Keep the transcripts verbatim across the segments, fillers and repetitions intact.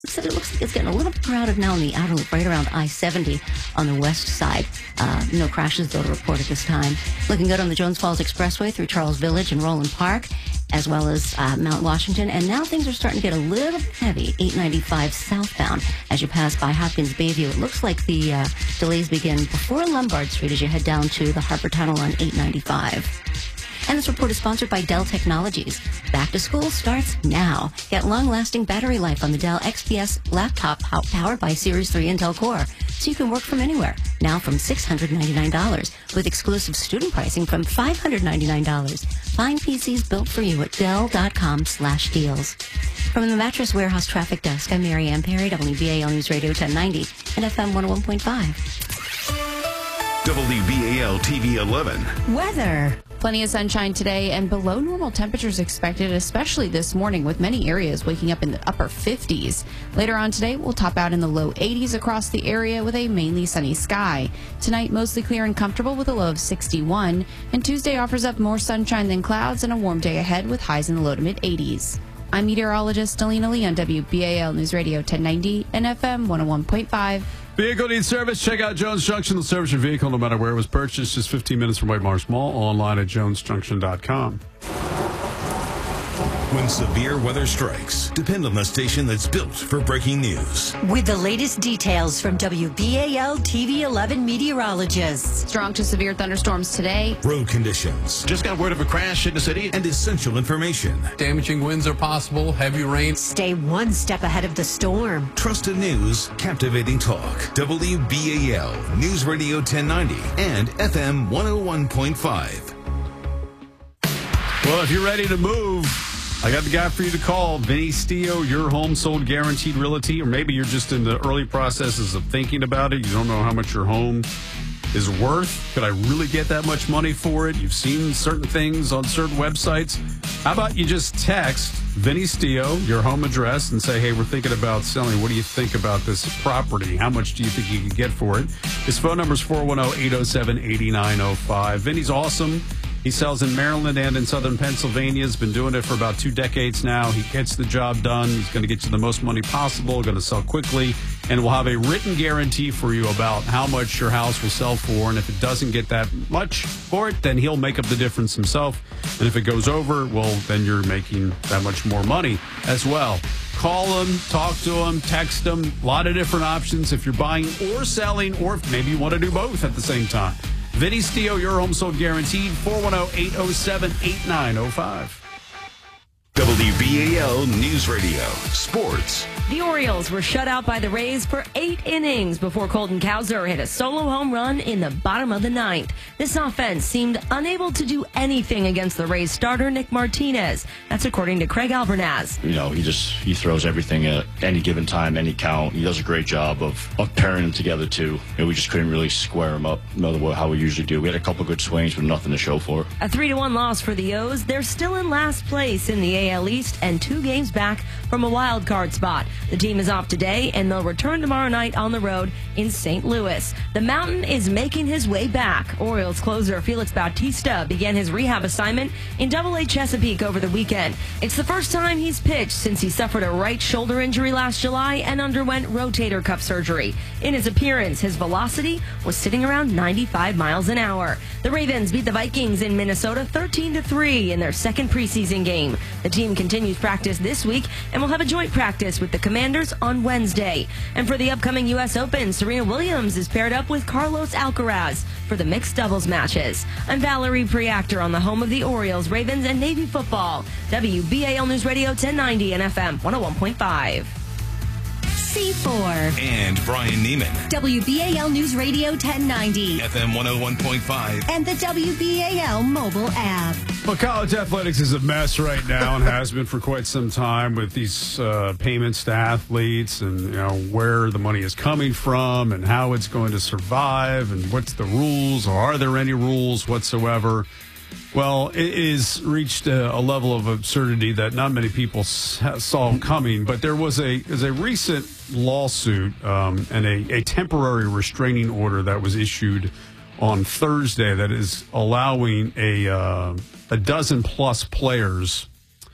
Said it looks like it's getting a little crowded now in the outer loop, right around I seventy on the west side. Uh, no crashes, though, to report at this time. Looking good on the Jones Falls Expressway through Charles Village and Roland Park, as well as uh, Mount Washington. And now things are starting to get a little bit heavy, eight ninety-five southbound. As you pass by Hopkins Bayview, it looks like the uh, delays begin before Lombard Street as you head down to the Harbor Tunnel on eight ninety-five. And this report is sponsored by Dell Technologies. Back to school starts now. Get long-lasting battery life on the Dell X P S laptop powered by Series three Intel Core, so you can work from anywhere. Now from six hundred ninety-nine dollars, with exclusive student pricing from five hundred ninety-nine dollars. Find P Cs built for you at Dell.com slash deals. From the Mattress Warehouse Traffic Desk, I'm Mary Ann Perry, W B A L News Radio ten ninety and F M one oh one point five. W B A L T V eleven. Weather. Plenty of sunshine today and below normal temperatures expected, especially this morning, with many areas waking up in the upper fifties. Later on today, we'll top out in the low eighties across the area with a mainly sunny sky. Tonight, mostly clear and comfortable with a low of sixty-one. And Tuesday offers up more sunshine than clouds and a warm day ahead with highs in the low to mid eighties. I'm meteorologist Alina Lee on W B A L News Radio ten ninety and F M one oh one point five. Vehicle needs service? Check out Jones Junction. They'll service your vehicle no matter where it was purchased. Just fifteen minutes from White Marsh Mall. Online at jones junction dot com. When severe weather strikes, depend on the station that's built for breaking news. With the latest details from W B A L T V eleven meteorologists. Strong to severe thunderstorms today. Road conditions. Just got word of a crash in the city. And essential information. Damaging winds are possible. Heavy rain. Stay one step ahead of the storm. Trusted news. Captivating talk. W B A L News Radio ten ninety and F M one oh one point five. Well, if you're ready to move, I got the guy for you to call. Vinny Stio, Your Home Sold Guaranteed Realty. Or maybe you're just in the early processes of thinking about it. You don't know how much your home is worth. Could I really get that much money for it? You've seen certain things on certain websites. How about you just text Vinny Stio, your home address, and say, hey, we're thinking about selling. What do you think about this property? How much do you think you could get for it? His phone number is four one zero, eight zero seven, eight nine zero five. Vinny's awesome. He sells in Maryland and in southern Pennsylvania. He's been doing it for about two decades now. He gets the job done. He's going to get you the most money possible, going to sell quickly, and we'll have a written guarantee for you about how much your house will sell for. And if it doesn't get that much for it, then he'll make up the difference himself. And if it goes over, well, then you're making that much more money as well. Call him, talk to him, text him. A lot of different options if you're buying or selling, or if maybe you want to do both at the same time. Vinny Stio, Your Home Sold Guaranteed, four one zero, eight zero seven, eight nine zero five. W B A L News Radio Sports. The Orioles were shut out by the Rays for eight innings before Colton Cowser hit a solo home run in the bottom of the ninth. This offense seemed unable to do anything against the Rays starter, Nick Martinez. That's according to Craig Albernaz. You know, he just he throws everything at any given time, any count. He does a great job of, of pairing them together, too. And we just couldn't really square him up, no matter how we usually do. We had a couple good swings, but nothing to show for. A three to one loss for the O's. They're still in last place in the A L East and two games back from a wild card spot. The team is off today, and they'll return tomorrow night on the road in Saint Louis. The Mountain is making his way back. Orioles closer Felix Bautista began his rehab assignment in Double A Chesapeake over the weekend. It's the first time he's pitched since he suffered a right shoulder injury last July and underwent rotator cuff surgery. In his appearance, his velocity was sitting around ninety-five miles an hour. The Ravens beat the Vikings in Minnesota thirteen to three in their second preseason game. The team continues practice this week and will have a joint practice with the Commanders on Wednesday. And for the upcoming U S Open, Serena Williams is paired up with Carlos Alcaraz for the mixed doubles matches. I'm Valerie Preactor on the home of the Orioles, Ravens, and Navy football. W B A L News Radio ten ninety and F M one oh one point five. C four. And Brian Neiman. W B A L News Radio ten ninety. F M one oh one point five. And the W B A L mobile app. Well, college athletics is a mess right now and has been for quite some time with these uh, payments to athletes and, you know, where the money is coming from and how it's going to survive and what's the rules or are there any rules whatsoever. Well, it is reached a, a level of absurdity that not many people s- saw coming, but there was a, was a recent lawsuit um, and a, a temporary restraining order that was issued on Thursday that is allowing a uh, a dozen plus players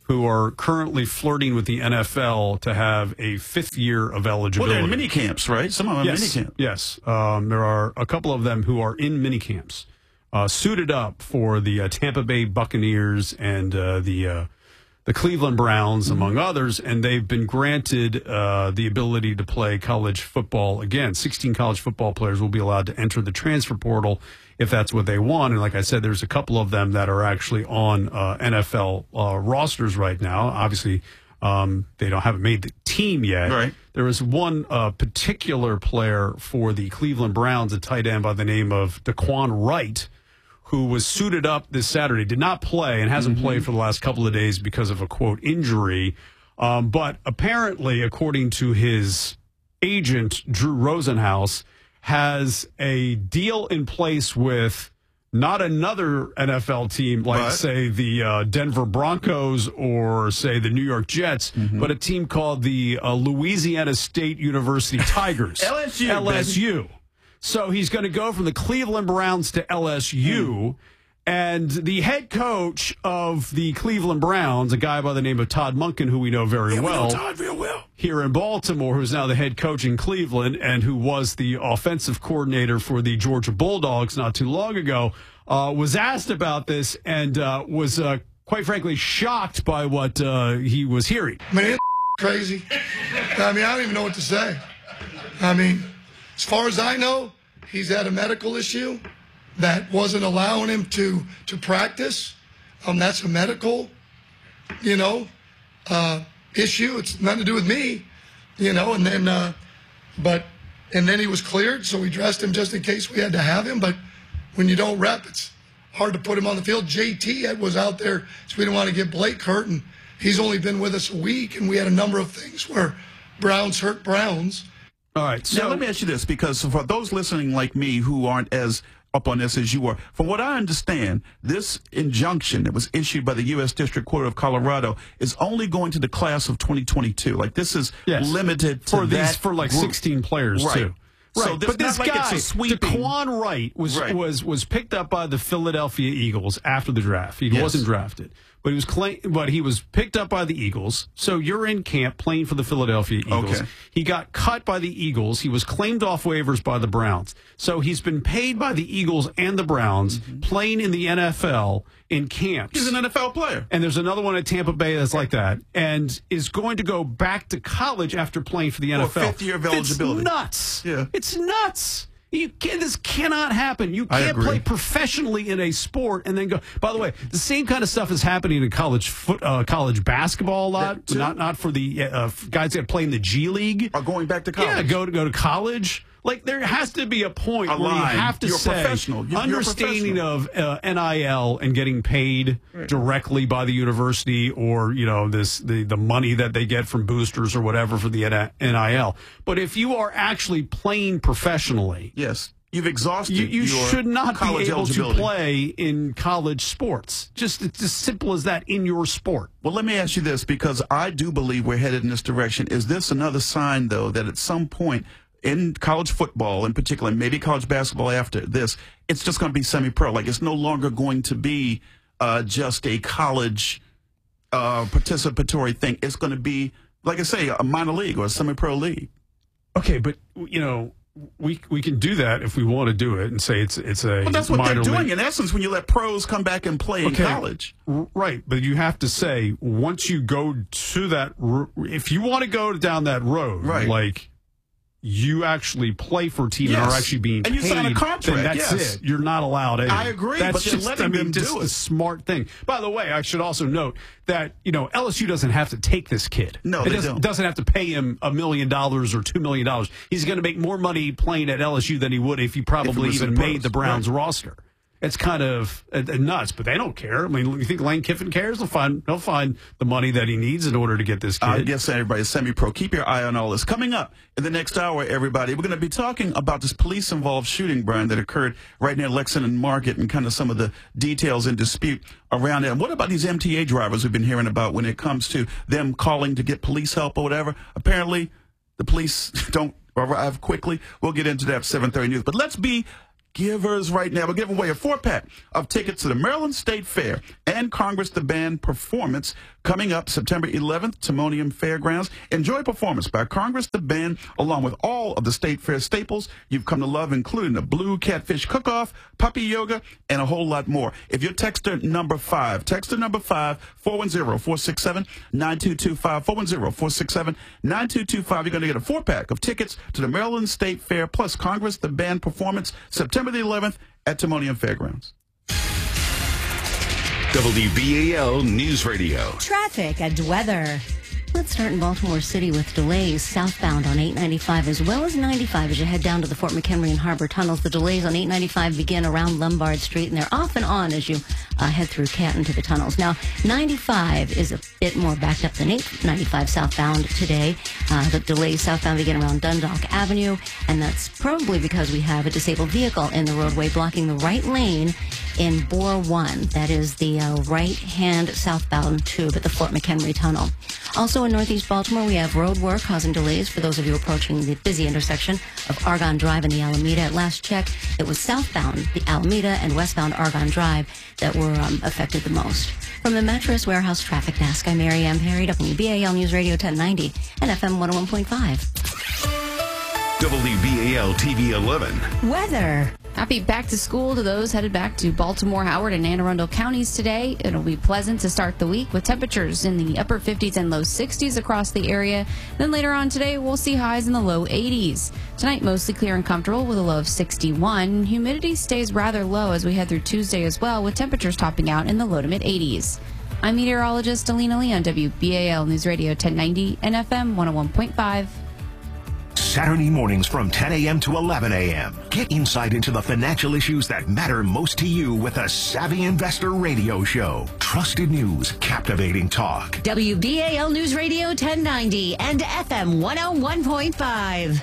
who are currently flirting with the N F L to have a fifth year of Well, eligibility. they're in mini camps, right? Some of them are yes, mini camps. Yes, um, there are a couple of them who are in mini camps, uh, suited up for the uh, Tampa Bay Buccaneers and uh, the uh, the Cleveland Browns, Mm-hmm. among others, and they've been granted uh, the ability to play college football again. sixteen college football players will be allowed to enter the transfer portal if that's what they want. And like I said, there's a couple of them that are actually on uh, N F L uh, rosters right now. Obviously, um, they don't haven't made the team yet. Right. There is one uh, particular player for the Cleveland Browns, a tight end by the name of Daquan Wright, who was suited up this Saturday, did not play and hasn't Mm-hmm. played for the last couple of days because of a, quote, injury. Um, but apparently, according to his agent, Drew Rosenhaus, has a deal in place with not another N F L team like, But? say, the uh, Denver Broncos or, say, the New York Jets, Mm-hmm. but a team called the uh, Louisiana State University Tigers. L S U, L S U. So he's going to go from the Cleveland Browns to L S U. And the head coach of the Cleveland Browns, a guy by the name of Todd Monken, who we know very Yeah, we well, know Todd real well. here in Baltimore, who's now the head coach in Cleveland and who was the offensive coordinator for the Georgia Bulldogs not too long ago, uh, was asked about this and uh, was, uh, quite frankly, shocked by what uh, he was hearing. I mean, it's crazy. I mean, I don't even know what to say. I mean, as far as I know, he's had a medical issue that wasn't allowing him to to practice. Um, that's a medical, you know, uh, issue. It's nothing to do with me, you know. And then, uh, but and then he was cleared, so we dressed him just in case we had to have him. But when you don't rep, it's hard to put him on the field. J T was out there, so we didn't want to get Blake hurt, and he's only been with us a week, and we had a number of things where Browns hurt Browns. All right. So Now, let me ask you this, because for those listening like me who aren't as up on this as you are, from what I understand, this injunction that was issued by the U S District Court of Colorado is only going to the class of twenty twenty-two. Like, this is Yes. limited to for that these for like group. sixteen players Right. too. So Right, this- but this not like guy, it's a sweeping- Daquan Wright, was Right. was was picked up by the Philadelphia Eagles after the draft. He Yes. wasn't drafted, but he was claim, but he was picked up by the Eagles. So you're in camp playing for the Philadelphia Eagles. Okay. He got cut by the Eagles. He was claimed off waivers by the Browns. So he's been paid by the Eagles and the Browns, playing in the N F L in camps. He's an N F L player. And there's another one at Tampa Bay that's like that, and is going to go back to college after playing for the N F L. fifth year of eligibility. It's nuts. Yeah. It's nuts. You can, this cannot happen. You I can't agree. play professionally in a sport and then go. By the way, the same kind of stuff is happening in college foot, uh, college basketball a lot. That too. Not not for the uh, guys that play in the G League. Are going back to college. Yeah, go to go to college. Like, there has to be a point A where you line. have to You're a say professional. You're- you're a understanding professional. of uh, N I L and getting paid directly by the university, or you know this the the money that they get from boosters or whatever for the N I L. But if you are actually playing professionally, Yes. You've exhausted you, you your should not be college able eligibility. to play in college sports. Just it's as simple as that in your sport. Well, let me ask you this, because I do believe we're headed in this direction. Is this another sign, though, that at some point in college football in particular, maybe college basketball after this, it's just going to be semi-pro? Like, it's no longer going to be uh, just a college uh, participatory thing. It's going to be, like I say, a minor league or a semi-pro league. Okay, but you know. We we can do that if we want to do it and say it's it's a Well, that's what minor they're doing league. in essence when you let pros come back and play Okay. in college. R- Right, but you have to say once you go to that, r- if you want to go down that road, Right. like you actually play for a team and Yes. are actually being And you paid, sign a contract, then that's yes. it. You're not allowed in. I agree, That's but they're just, letting I mean, them just do a it. smart thing. By the way, I should also note that you know L S U doesn't have to take this kid. No, it they doesn't, don't. doesn't have to pay him a million dollars or two million dollars. He's going to make more money playing at L S U than he would if he probably was even in made pros. the Browns Right. roster. It's kind of uh, uh, nuts, but they don't care. I mean, you think Lane Kiffin cares? He'll find he'll find the money that he needs in order to get this kid. I guess everybody's semi-pro. Keep your eye on all this. Coming up in the next hour, everybody, we're going to be talking about this police-involved shooting, Brian, that occurred right near Lexington Market and kind of some of the details and dispute around it. And what about these M T A drivers we've been hearing about when it comes to them calling to get police help or whatever? Apparently, the police don't arrive quickly. We'll get into that at seven thirty News. But let's be givers right now. We're giving away a four-pack of tickets to the Maryland State Fair and Congress the Band performance Coming up September eleventh, Timonium Fairgrounds. Enjoy performance by Congress the Band, along with all of the State Fair staples you've come to love, including the Blue Catfish Cook-Off, puppy yoga, and a whole lot more. If you're texter number five, texter number five, four one zero, four six seven, nine two two five, four one zero, four six seven, nine two two five, you're going to get a four-pack of tickets to the Maryland State Fair plus Congress the Band performance September the eleventh at Timonium Fairgrounds. W B A L News Radio. Traffic and weather. Let's start in Baltimore City with delays southbound on eight ninety-five as well as ninety-five as you head down to the Fort McHenry and Harbor tunnels. The delays on eight ninety-five begin around Lombard Street, and they're off and on as you uh, head through Canton to the tunnels. Now, ninety-five is a bit more backed up than eight ninety-five southbound today. Uh, the delays southbound begin around Dundalk Avenue, and that's probably because we have a disabled vehicle in the roadway blocking the right lane in Bore one. That is the uh, right-hand southbound tube at the Fort McHenry Tunnel. Also in Northeast Baltimore, we have road work causing delays for those of you approaching the busy intersection of Argonne Drive and the Alameda. At last check, it was southbound the Alameda and westbound Argonne Drive that were um, affected the most. From the Mattress Warehouse Traffic Desk, I'm Mary Ann Perry, W B A L News Radio ten ninety and F M one oh one point five. W B A L T V eleven. Weather. Happy back to school to those headed back to Baltimore, Howard, and Anne Arundel counties today. It'll be pleasant to start the week with temperatures in the upper fifties and low sixties across the area. Then later on today, we'll see highs in the low eighties. Tonight, mostly clear and comfortable with a low of sixty-one. Humidity stays rather low as we head through Tuesday as well, with temperatures topping out in the low to mid eighties. I'm meteorologist Alina Lee on W B A L News Radio ten ninety and F M one oh one point five. Saturday mornings from ten a.m. to eleven a.m. Get insight into the financial issues that matter most to you with a Savvy Investor radio show. Trusted news, captivating talk. W B A L News Radio ten ninety and F M one oh one point five.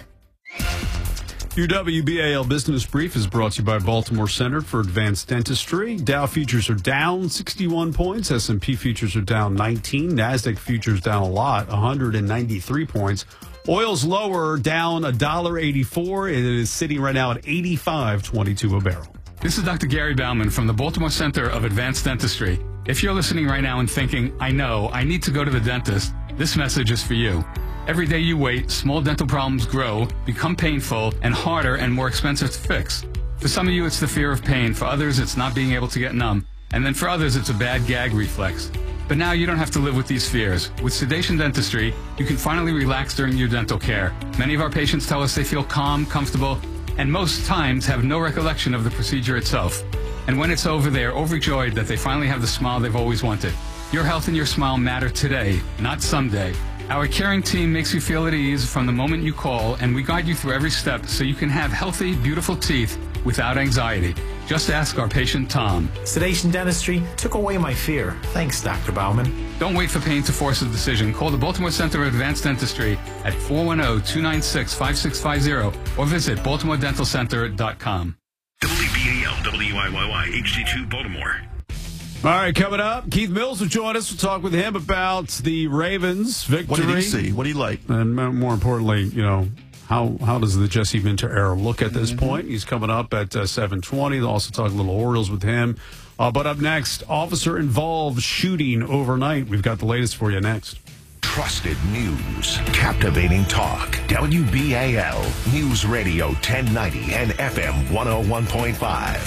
Your W B A L Business Brief is brought to you by Baltimore Center for Advanced Dentistry. Dow futures are down sixty-one points. S and P futures are down nineteen. NASDAQ futures down a lot, one hundred ninety-three points. Oil's lower, down one dollar eighty-four. It is sitting right now at eighty-five twenty-two a barrel. This is Doctor Gary Bauman from the Baltimore Center of Advanced Dentistry. If you're listening right now and thinking, I know, I need to go to the dentist, this message is for you. Every day you wait, small dental problems grow, become painful, and harder and more expensive to fix. For some of you, it's the fear of pain. For others, it's not being able to get numb. And then for others, it's a bad gag reflex. But now you don't have to live with these fears. With Sedation Dentistry, you can finally relax during your dental care. Many of our patients tell us they feel calm, comfortable, and most times have no recollection of the procedure itself. And when it's over, they are overjoyed that they finally have the smile they've always wanted. Your health and your smile matter today, not someday. Our caring team makes you feel at ease from the moment you call, and we guide you through every step so you can have healthy, beautiful teeth without anxiety. Just ask our patient Tom. Sedation Dentistry took away my fear. Thanks, Doctor Bauman. Don't wait for pain to force a decision. Call the Baltimore Center of Advanced Dentistry at four one zero, two nine six, five six five zero or visit baltimore dental center dot com. W B A L W I Y Y H D two Baltimore. All right, coming up, Keith Mills will join us. We'll talk with him about the Ravens' victory. What did he see? What did he like? And more importantly, you know, how how does the Jesse Minter era look at this mm-hmm. point? He's coming up at uh, seven twenty. They'll also talk a little Orioles with him. Uh, but up next, officer-involved shooting overnight. We've got the latest for you next. Trusted news, captivating talk. W B A L News Radio ten ninety and F M one oh one point five.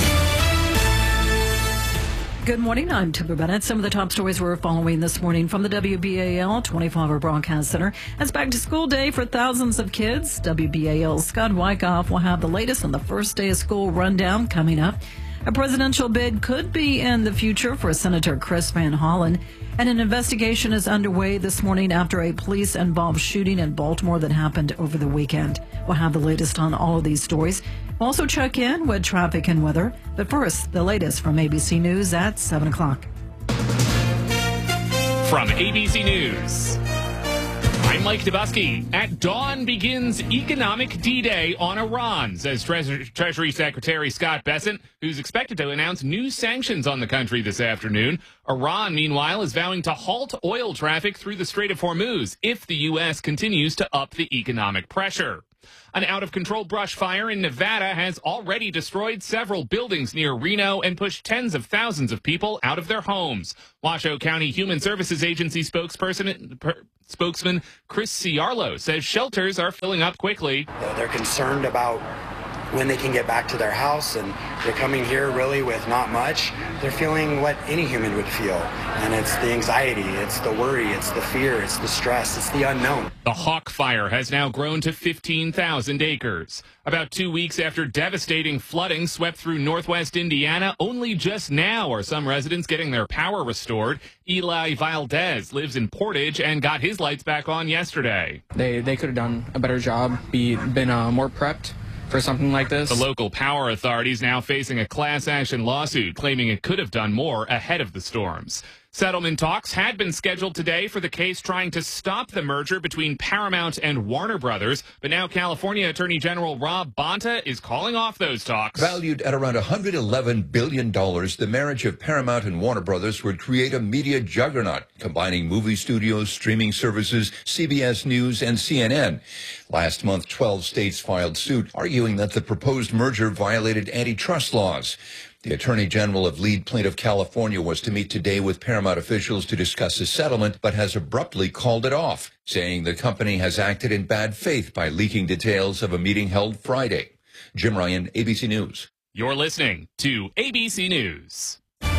Good morning. I'm Timber Bennett. Some of the top stories we're following this morning from the W B A L twenty-four hour broadcast center. It's back to school day for thousands of kids. W B A L's Scott Wyckoff will have the latest on the first day of school rundown coming up. A presidential bid could be in the future for Senator Chris Van Hollen. And an investigation is underway this morning after a police-involved shooting in Baltimore that happened over the weekend. We'll have the latest on all of these stories. We'll also check in with traffic and weather. But first, the latest from A B C News at seven o'clock. From A B C News, I'm Mike Dubusky. At dawn begins Economic D-Day on Iran, says Tre- Treasury Secretary Scott Bessent, who's expected to announce new sanctions on the country this afternoon. Iran, meanwhile, is vowing to halt oil traffic through the Strait of Hormuz if the U S continues to up the economic pressure. An out-of-control brush fire in Nevada has already destroyed several buildings near Reno and pushed tens of thousands of people out of their homes. Washoe County Human Services Agency spokesperson, per, spokesman Chris Ciarlo says shelters are filling up quickly. They're concerned about when they can get back to their house, and they're coming here really with not much. They're feeling what any human would feel, and it's the anxiety, it's the worry, it's the fear, it's the stress, it's the unknown. The Hawk Fire has now grown to fifteen thousand acres. About two weeks after devastating flooding swept through northwest Indiana, only just now are some residents getting their power restored. Eli Valdez lives in Portage and got his lights back on yesterday. They, they could have done a better job, be, been uh, more prepped for something like this. The local power authority is now facing a class action lawsuit claiming it could have done more ahead of the storms. Settlement talks had been scheduled today for the case trying to stop the merger between Paramount and Warner Brothers, but now California Attorney General Rob Bonta is calling off those talks. Valued at around one hundred eleven billion dollars, the marriage of Paramount and Warner Brothers would create a media juggernaut, combining movie studios, streaming services, C B S News, and C N N. Last month, twelve states filed suit, arguing that the proposed merger violated antitrust laws. The Attorney General of lead plaintiff California was to meet today with Paramount officials to discuss a settlement, but has abruptly called it off, saying the company has acted in bad faith by leaking details of a meeting held Friday. Jim Ryan, A B C News. You're listening to A B C News.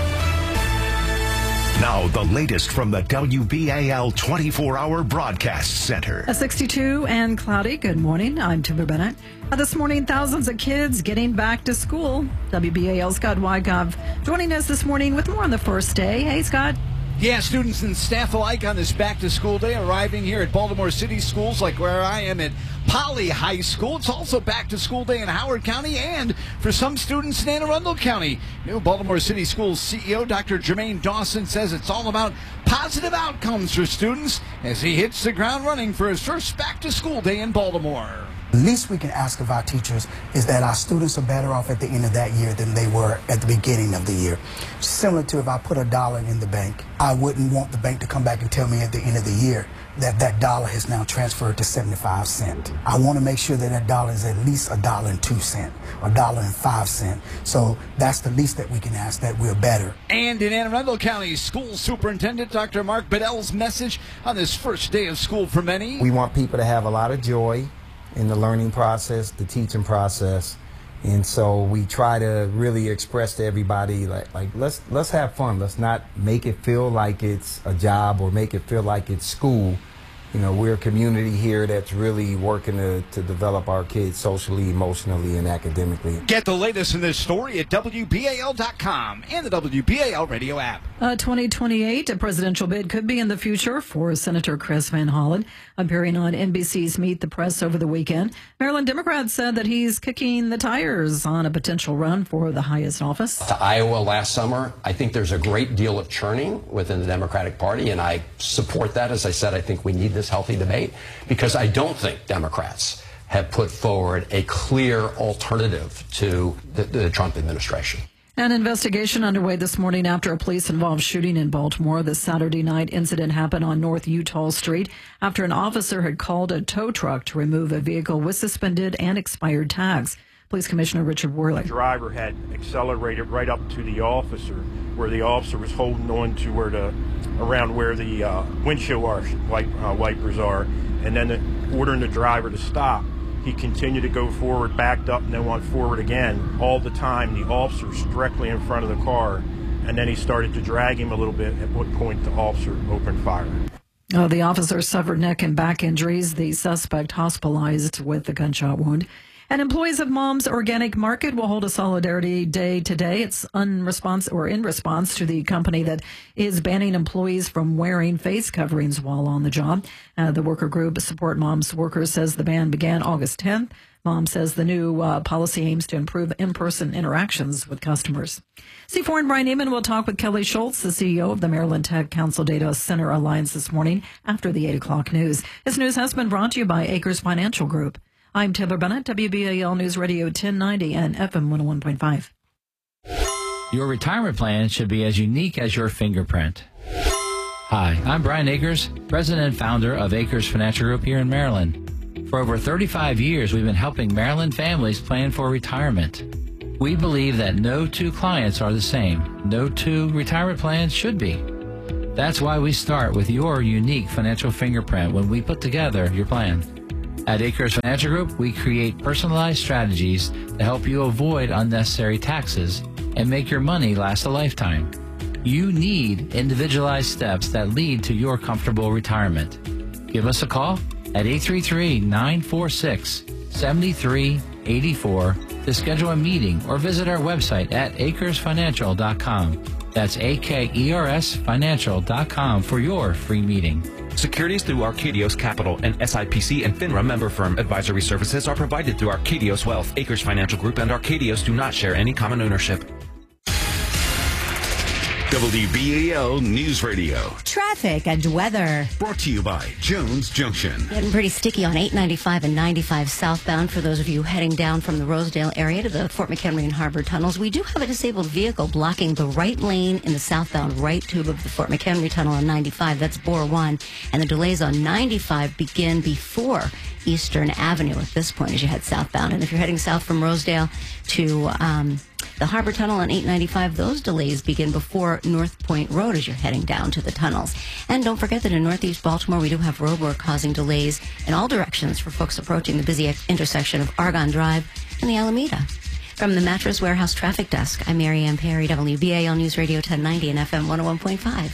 Now, the latest from the W B A L twenty-four hour Broadcast Center. A sixty-two and cloudy. Good morning. I'm Timber Bennett. Uh, this morning, thousands of kids getting back to school. W B A L's Scott Wyckoff joining us this morning with more on the first day. Hey, Scott. Yeah, students and staff alike on this back-to-school day arriving here at Baltimore City schools like where I am at Poly High School. It's also back-to-school day in Howard County and for some students in Anne Arundel County. New Baltimore City Schools C E O Doctor Jermaine Dawson says it's all about positive outcomes for students as he hits the ground running for his first back-to-school day in Baltimore. The least we can ask of our teachers is that our students are better off at the end of that year than they were at the beginning of the year. Similar to if I put a dollar in the bank, I wouldn't want the bank to come back and tell me at the end of the year that that dollar has now transferred to seventy-five cents. I want to make sure that that dollar is at least a dollar and two cents, or a dollar and five cents. So that's the least that we can ask, that we're better. And in Anne Arundel County, School Superintendent Doctor Mark Bedell's message on this first day of school for many. We want people to have a lot of joy in the learning process, the teaching process, and so we try to really express to everybody like like let's let's have fun. Let's not make it feel like it's a job or make it feel like it's school. You know, we're a community here that's really working to, to develop our kids socially, emotionally, and academically. Get the latest in this story at W B A L dot com and the W B A L radio app. Uh, twenty twenty-eight, a presidential bid could be in the future for Senator Chris Van Hollen. Appearing on N B C's Meet the Press over the weekend, Maryland Democrats said that he's kicking the tires on a potential run for the highest office. To Iowa last summer, I think there's a great deal of churning within the Democratic Party, and I support that. As I said, I think we need this healthy debate because I don't think Democrats have put forward a clear alternative to the, the Trump administration. An investigation underway this morning after a police-involved shooting in Baltimore. The Saturday night incident happened on North Eutaw Street after an officer had called a tow truck to remove a vehicle with suspended and expired tags. Police Commissioner Richard Worley. The driver had accelerated right up to the officer, where the officer was holding on to where the around where the uh, windshield wipe, uh, wipers are, and then the, ordering the driver to stop. He continued to go forward, backed up, and then went forward again. All the time, the officer's directly in front of the car, and then he started to drag him a little bit, at what point the officer opened fire. Oh, the officer suffered neck and back injuries. The suspect hospitalized with a gunshot wound. And employees of Mom's Organic Market will hold a Solidarity Day today. It's unresponse or in response to the company that is banning employees from wearing face coverings while on the job. Uh, the worker group Support Mom's Workers says the ban began August tenth. Mom says the new uh, policy aims to improve in-person interactions with customers. C four and Brian Neiman will talk with Kelly Schultz, the C E O of the Maryland Tech Council Data Center Alliance, this morning after the eight o'clock news. This news has been brought to you by Acres Financial Group. I'm Taylor Bennett, W B A L News Radio ten ninety and F M one oh one point five. Your retirement plan should be as unique as your fingerprint. Hi, I'm Brian Akers, president and founder of Acres Financial Group here in Maryland. For over thirty-five years, we've been helping Maryland families plan for retirement. We believe that no two clients are the same. No two retirement plans should be. That's why we start with your unique financial fingerprint when we put together your plan. At Acres Financial Group, we create personalized strategies to help you avoid unnecessary taxes and make your money last a lifetime. You need individualized steps that lead to your comfortable retirement. Give us a call at eight three three, nine four six, seven three eight four to schedule a meeting or visit our website at acres financial dot com. That's A K E R S financial dot com for your free meeting. Securities through Arcadios Capital and S I P C and FINRA member firm advisory services are provided through Arcadios Wealth. Acres Financial Group and Arcadios do not share any common ownership. W B A L News Radio. Traffic and weather. Brought to you by Jones Junction. Getting pretty sticky on eight ninety-five and ninety-five southbound for those of you heading down from the Rosedale area to the Fort McHenry and Harbor tunnels. We do have a disabled vehicle blocking the right lane in the southbound right tube of the Fort McHenry tunnel on ninety-five. That's Bore one. And the delays on ninety-five begin before Eastern Avenue at this point as you head southbound. And if you're heading south from Rosedale to um, the Harbor Tunnel on eight ninety-five, those delays begin before North Point Road as you're heading down to the tunnels. And don't forget that in northeast Baltimore, we do have road work causing delays in all directions for folks approaching the busy intersection of Argonne Drive and the Alameda. From the Mattress Warehouse Traffic Desk, I'm Mary Ann Perry, W B A L News Radio ten ninety and F M one oh one point five.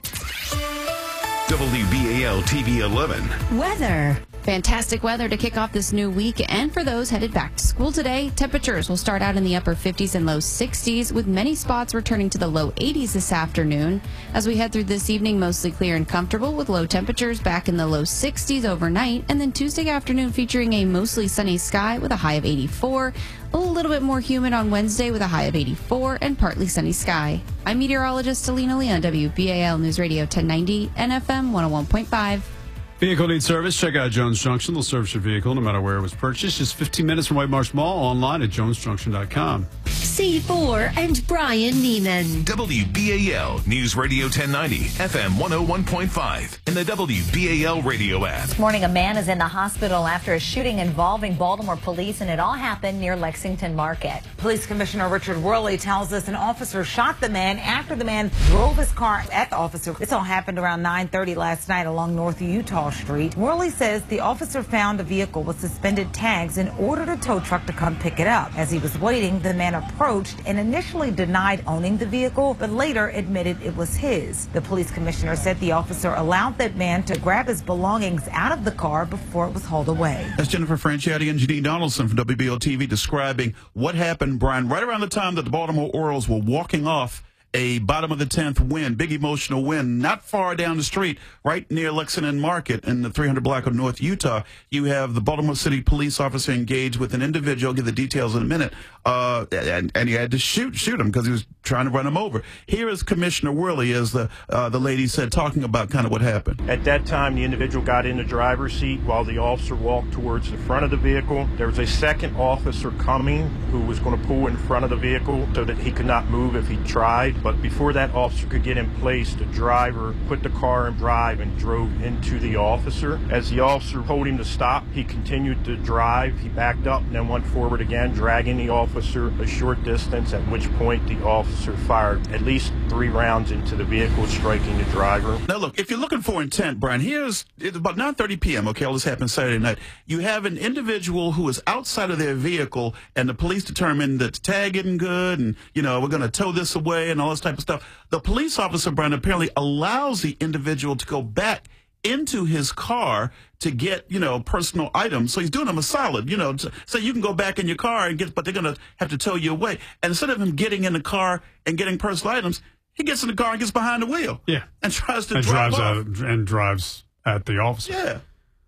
W B A L T V eleven. Weather. Fantastic weather to kick off this new week, and for those headed back to school today, temperatures will start out in the upper fifties and low sixties, with many spots returning to the low eighties this afternoon. As we head through this evening, mostly clear and comfortable, with low temperatures back in the low sixties overnight, and then Tuesday afternoon featuring a mostly sunny sky with a high of eighty-four, a little bit more humid on Wednesday with a high of eighty-four, and partly sunny sky. I'm meteorologist Alina Lee on W B A L News Radio ten ninety and F M one oh one point five. Vehicle needs service? Check out Jones Junction. They'll service your vehicle no matter where it was purchased. Just fifteen minutes from White Marsh Mall, online at jones junction dot com. C four and Brian Neiman. W B A L News Radio ten ninety, F M one oh one point five, and the W B A L radio app. This morning, a man is in the hospital after a shooting involving Baltimore police, and it all happened near Lexington Market. Police Commissioner Richard Worley tells us an officer shot the man after the man drove his car at the officer. This all happened around nine thirty last night along North Utah Street. Worley says the officer found a vehicle with suspended tags and ordered a tow truck to come pick it up. As he was waiting, the man approached and initially denied owning the vehicle, but later admitted it was his. The police commissioner said the officer allowed that man to grab his belongings out of the car before it was hauled away. That's Jennifer Franciati and Janine Donaldson from W B O T V describing what happened, Brian, right around the time that the Baltimore Orioles were walking off a bottom of the tenth win, big emotional win, not far down the street, right near Lexington Market in the three hundred block of North Utah. You have the Baltimore City police officer engaged with an individual. I'll give the details in a minute. Uh, and, and he had to shoot shoot him because he was trying to run him over. Here is Commissioner Worley, as the uh, the lady said, talking about kind of what happened. At that time, the individual got in the driver's seat while the officer walked towards the front of the vehicle. There was a second officer coming who was going to pull in front of the vehicle so that he could not move if he tried. But before that officer could get in place, the driver put the car in drive and drove into the officer. As the officer told him to stop, he continued to drive. He backed up and then went forward again, dragging the officer a short distance, at which point the officer fired at least three rounds into the vehicle, striking the driver. Now, look, if you're looking for intent, Brian, here's it's about nine thirty p.m., okay, all this happened Saturday night. You have an individual who is outside of their vehicle, and the police determined that the tag isn't good, and, you know, we're going to tow this away and all this type of stuff. The police officer, Brian, apparently allows the individual to go back into his car to get, you know, personal items. So he's doing him a solid, you know, to, so you can go back in your car and get, but they're going to have to tow you away. And instead of him getting in the car and getting personal items, he gets in the car and gets behind the wheel. Yeah. And tries to and drive drives off. Out and drives at the officer. Yeah.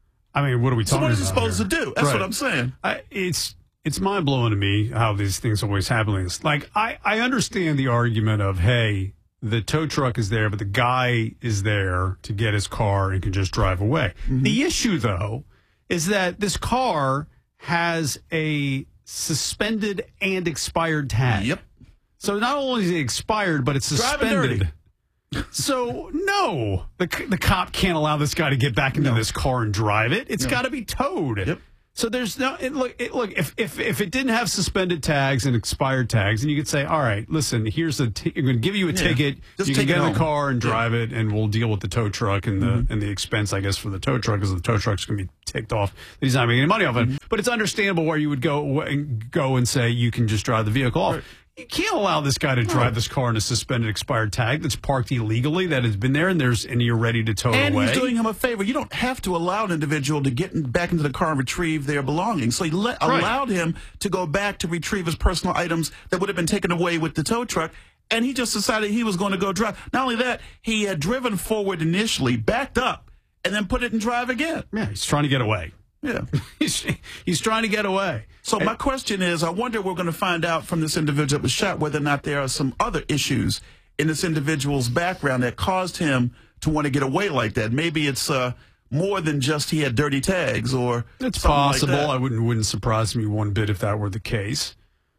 I mean, what are we talking about? So what is he supposed here? to do? That's right. what I'm saying. I, it's it's mind blowing to me how these things always happen. Like, I, I understand the argument of, hey, the tow truck is there, but the guy is there to get his car and can just drive away. Mm-hmm. The issue, though, is that this car has a suspended and expired tag. Yep. So not only is it expired, but it's suspended. So, no, the the cop can't allow this guy to get back into no. this car and drive it. It's no. got to be towed. Yep. So there's no it, look. It, look, if, if if it didn't have suspended tags and expired tags, and you could say, all right, listen, here's a t- I'm going to give you a yeah. ticket. Just you take can get it in the home. car and drive yeah. it, and we'll deal with the tow truck and the mm-hmm. and the expense, I guess, for the tow truck, because the tow truck's going to be ticked off. He's not making any money off it. Mm-hmm. But it's understandable where you would go and go and say you can just drive the vehicle off. Right. You can't allow this guy to drive this car in a suspended expired tag that's parked illegally, that has been there, and there's and you're ready to tow and it away. And he's doing him a favor. You don't have to allow an individual to get in, back into the car and retrieve their belongings. So he let, right. allowed him to go back to retrieve his personal items that would have been taken away with the tow truck, and he just decided he was going to go drive. Not only that, he had driven forward initially, backed up, and then put it in drive again. Yeah, he's trying to get away. Yeah. he's, he's trying to get away. So my question is, I wonder we're going to find out from this individual that was shot whether or not there are some other issues in this individual's background that caused him to want to get away like that. Maybe it's uh, more than just he had dirty tags or it's something possible. Like that. I wouldn't wouldn't surprise me one bit if that were the case.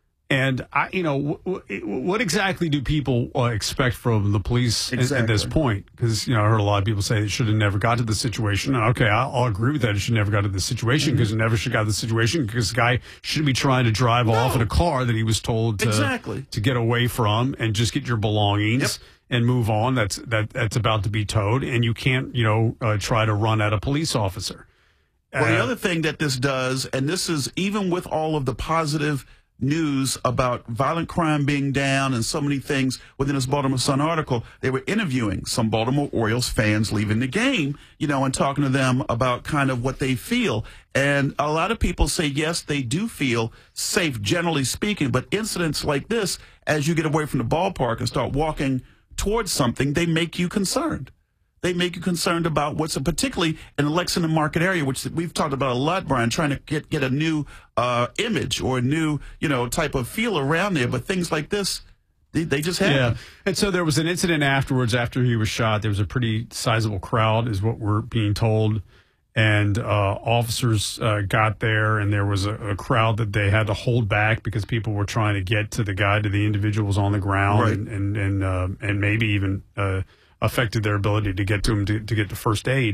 And I, you know, w- w- what exactly do people uh, expect from the police exactly. at, at this point? Because you know, I heard a lot of people say it should have never got to the situation. Okay, I'll, I'll agree with that. It should never got to the situation because mm-hmm. it never should got to the situation because the guy shouldn't be trying to drive no. off in a car that he was told to exactly. to get away from and just get your belongings. Yep. And move on. That's that. That's about to be towed, and you can't, you know, uh, try to run at a police officer. Well, uh, the other thing that this does, and this is even with all of the positive news about violent crime being down and so many things within this Baltimore Sun article, they were interviewing some Baltimore Orioles fans leaving the game, you know, and talking to them about kind of what they feel. And a lot of people say, yes, they do feel safe, generally speaking, but incidents like this, as you get away from the ballpark and start walking towards something, they make you concerned. They make you concerned about what's, particularly in the Lexington Market area, which we've talked about a lot, Brian, trying to get, get a new uh, image or a new, you know, type of feel around there. But things like this, they, they just happen. Yeah. And so there was an incident afterwards, after he was shot. There was a pretty sizable crowd, is what we're being told. And uh, officers uh, got there, and there was a, a crowd that they had to hold back because people were trying to get to the guy, to the individuals on the ground, right. and and and, uh, and maybe even uh, affected their ability to get to him to, to get to first aid.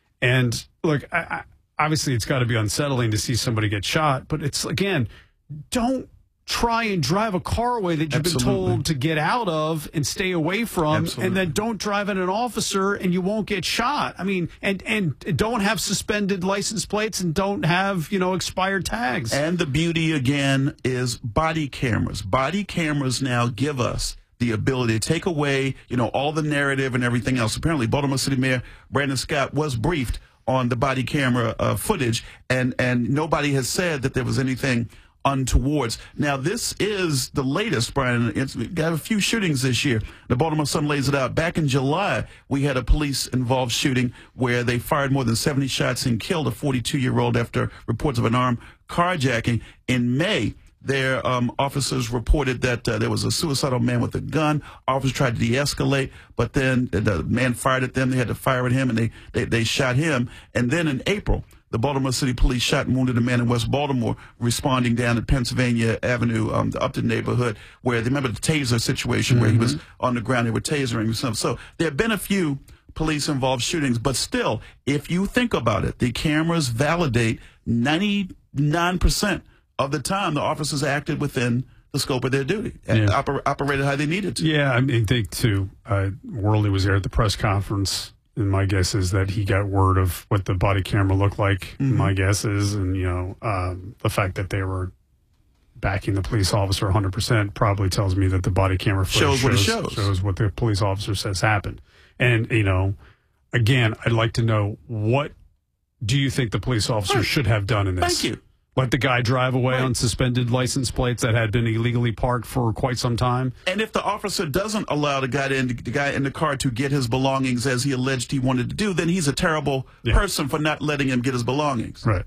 And look, I, I, obviously it's got to be unsettling to see somebody get shot, but it's, again, don't try and drive a car away that you've Absolutely. been told to get out of and stay away from. Absolutely. And then don't drive in an officer and you won't get shot. I mean, and, and don't have suspended license plates and don't have, you know, expired tags. And the beauty, again, is body cameras. Body cameras now give us the ability to take away, you know, all the narrative and everything else. Apparently, Baltimore City Mayor Brandon Scott was briefed on the body camera uh, footage, and, and nobody has said that there was anything untowards. Now, this is the latest, Brian. It's we got a few shootings this year. The Baltimore Sun lays it out. Back in July, we had a police-involved shooting where they fired more than seventy shots and killed a forty-two-year-old after reports of an armed carjacking. In May, their um, officers reported that uh, there was a suicidal man with a gun. Officers tried to de-escalate, but then the man fired at them. They had to fire at him, and they, they, they shot him. And then in April, the Baltimore City Police shot and wounded a man in West Baltimore responding down at Pennsylvania Avenue, um, the Upton neighborhood, where they remember the taser situation mm-hmm. where he was on the ground. They were tasering himself. So there have been a few police-involved shootings, but still, if you think about it, the cameras validate ninety-nine percent of the time the officers acted within the scope of their duty and yeah. oper- operated how they needed to. Yeah, I mean, I think, too, uh, Worley was there at the press conference. And my guess is that he got word of what the body camera looked like. Mm-hmm. My guess is, and, you know, um, the fact that they were backing the police officer one hundred percent probably tells me that the body camera shows, shows what it shows. Shows what the police officer says happened. And, you know, again, I'd like to know, what do you think the police officer right. should have done in this? Thank you. Let the guy drive away right. on suspended license plates that had been illegally parked for quite some time. And if the officer doesn't allow the guy, in, the guy in the car to get his belongings as he alleged he wanted to do, then he's a terrible yeah. person for not letting him get his belongings. Right.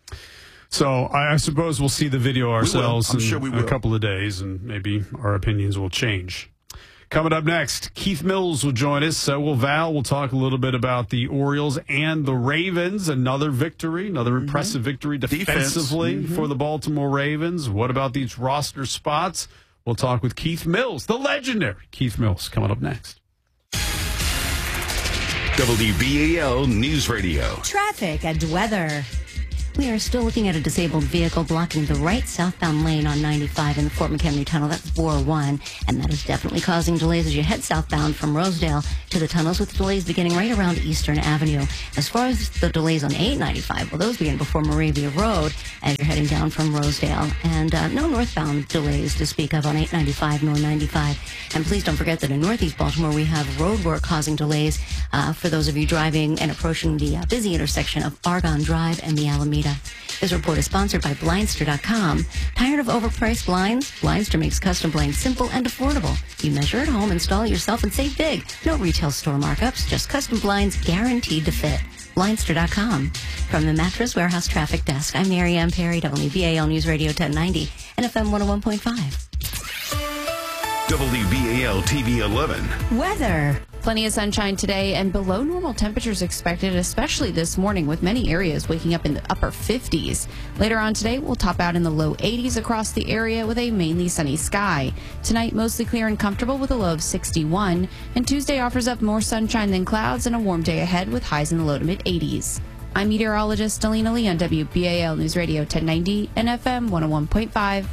So I, I suppose we'll see the video ourselves I'm in sure we will. a couple of days, and maybe our opinions will change. Coming up next, Keith Mills will join us. So will Val. We'll talk a little bit about the Orioles and the Ravens. Another victory, another mm-hmm. impressive victory defensively mm-hmm. for the Baltimore Ravens. What about these roster spots? We'll talk with Keith Mills, the legendary Keith Mills, coming up next. W B A L News Radio. Traffic and weather. We are still looking at a disabled vehicle blocking the right southbound lane on ninety-five in the Fort McHenry Tunnel. That's four one, and that is definitely causing delays as you head southbound from Rosedale to the tunnels, with delays beginning right around Eastern Avenue. As far as the delays on eight ninety-five, well, those begin before Moravia Road as you're heading down from Rosedale. And uh, no northbound delays to speak of on eight ninety-five nor ninety-five. And please don't forget that in Northeast Baltimore, we have road work causing delays uh, for those of you driving and approaching the uh, busy intersection of Argonne Drive and the Alameda. This report is sponsored by Blindster dot com. Tired of overpriced blinds? Blindster makes custom blinds simple and affordable. You measure at home, install it yourself, and save big. No retail store markups, just custom blinds guaranteed to fit. Blindster dot com. From the Mattress Warehouse Traffic Desk, I'm Mary Ann Perry, W B A L News Radio ten ninety and F M one oh one point five. W B A L T V eleven. Weather. Plenty of sunshine today and below normal temperatures expected, especially this morning, with many areas waking up in the upper fifties. Later on today, we'll top out in the low eighties across the area with a mainly sunny sky. Tonight, mostly clear and comfortable with a low of sixty-one. And Tuesday offers up more sunshine than clouds and a warm day ahead with highs in the low to mid eighties. I'm meteorologist Alina Lee on W B A L News Radio ten ninety and F M one oh one point five.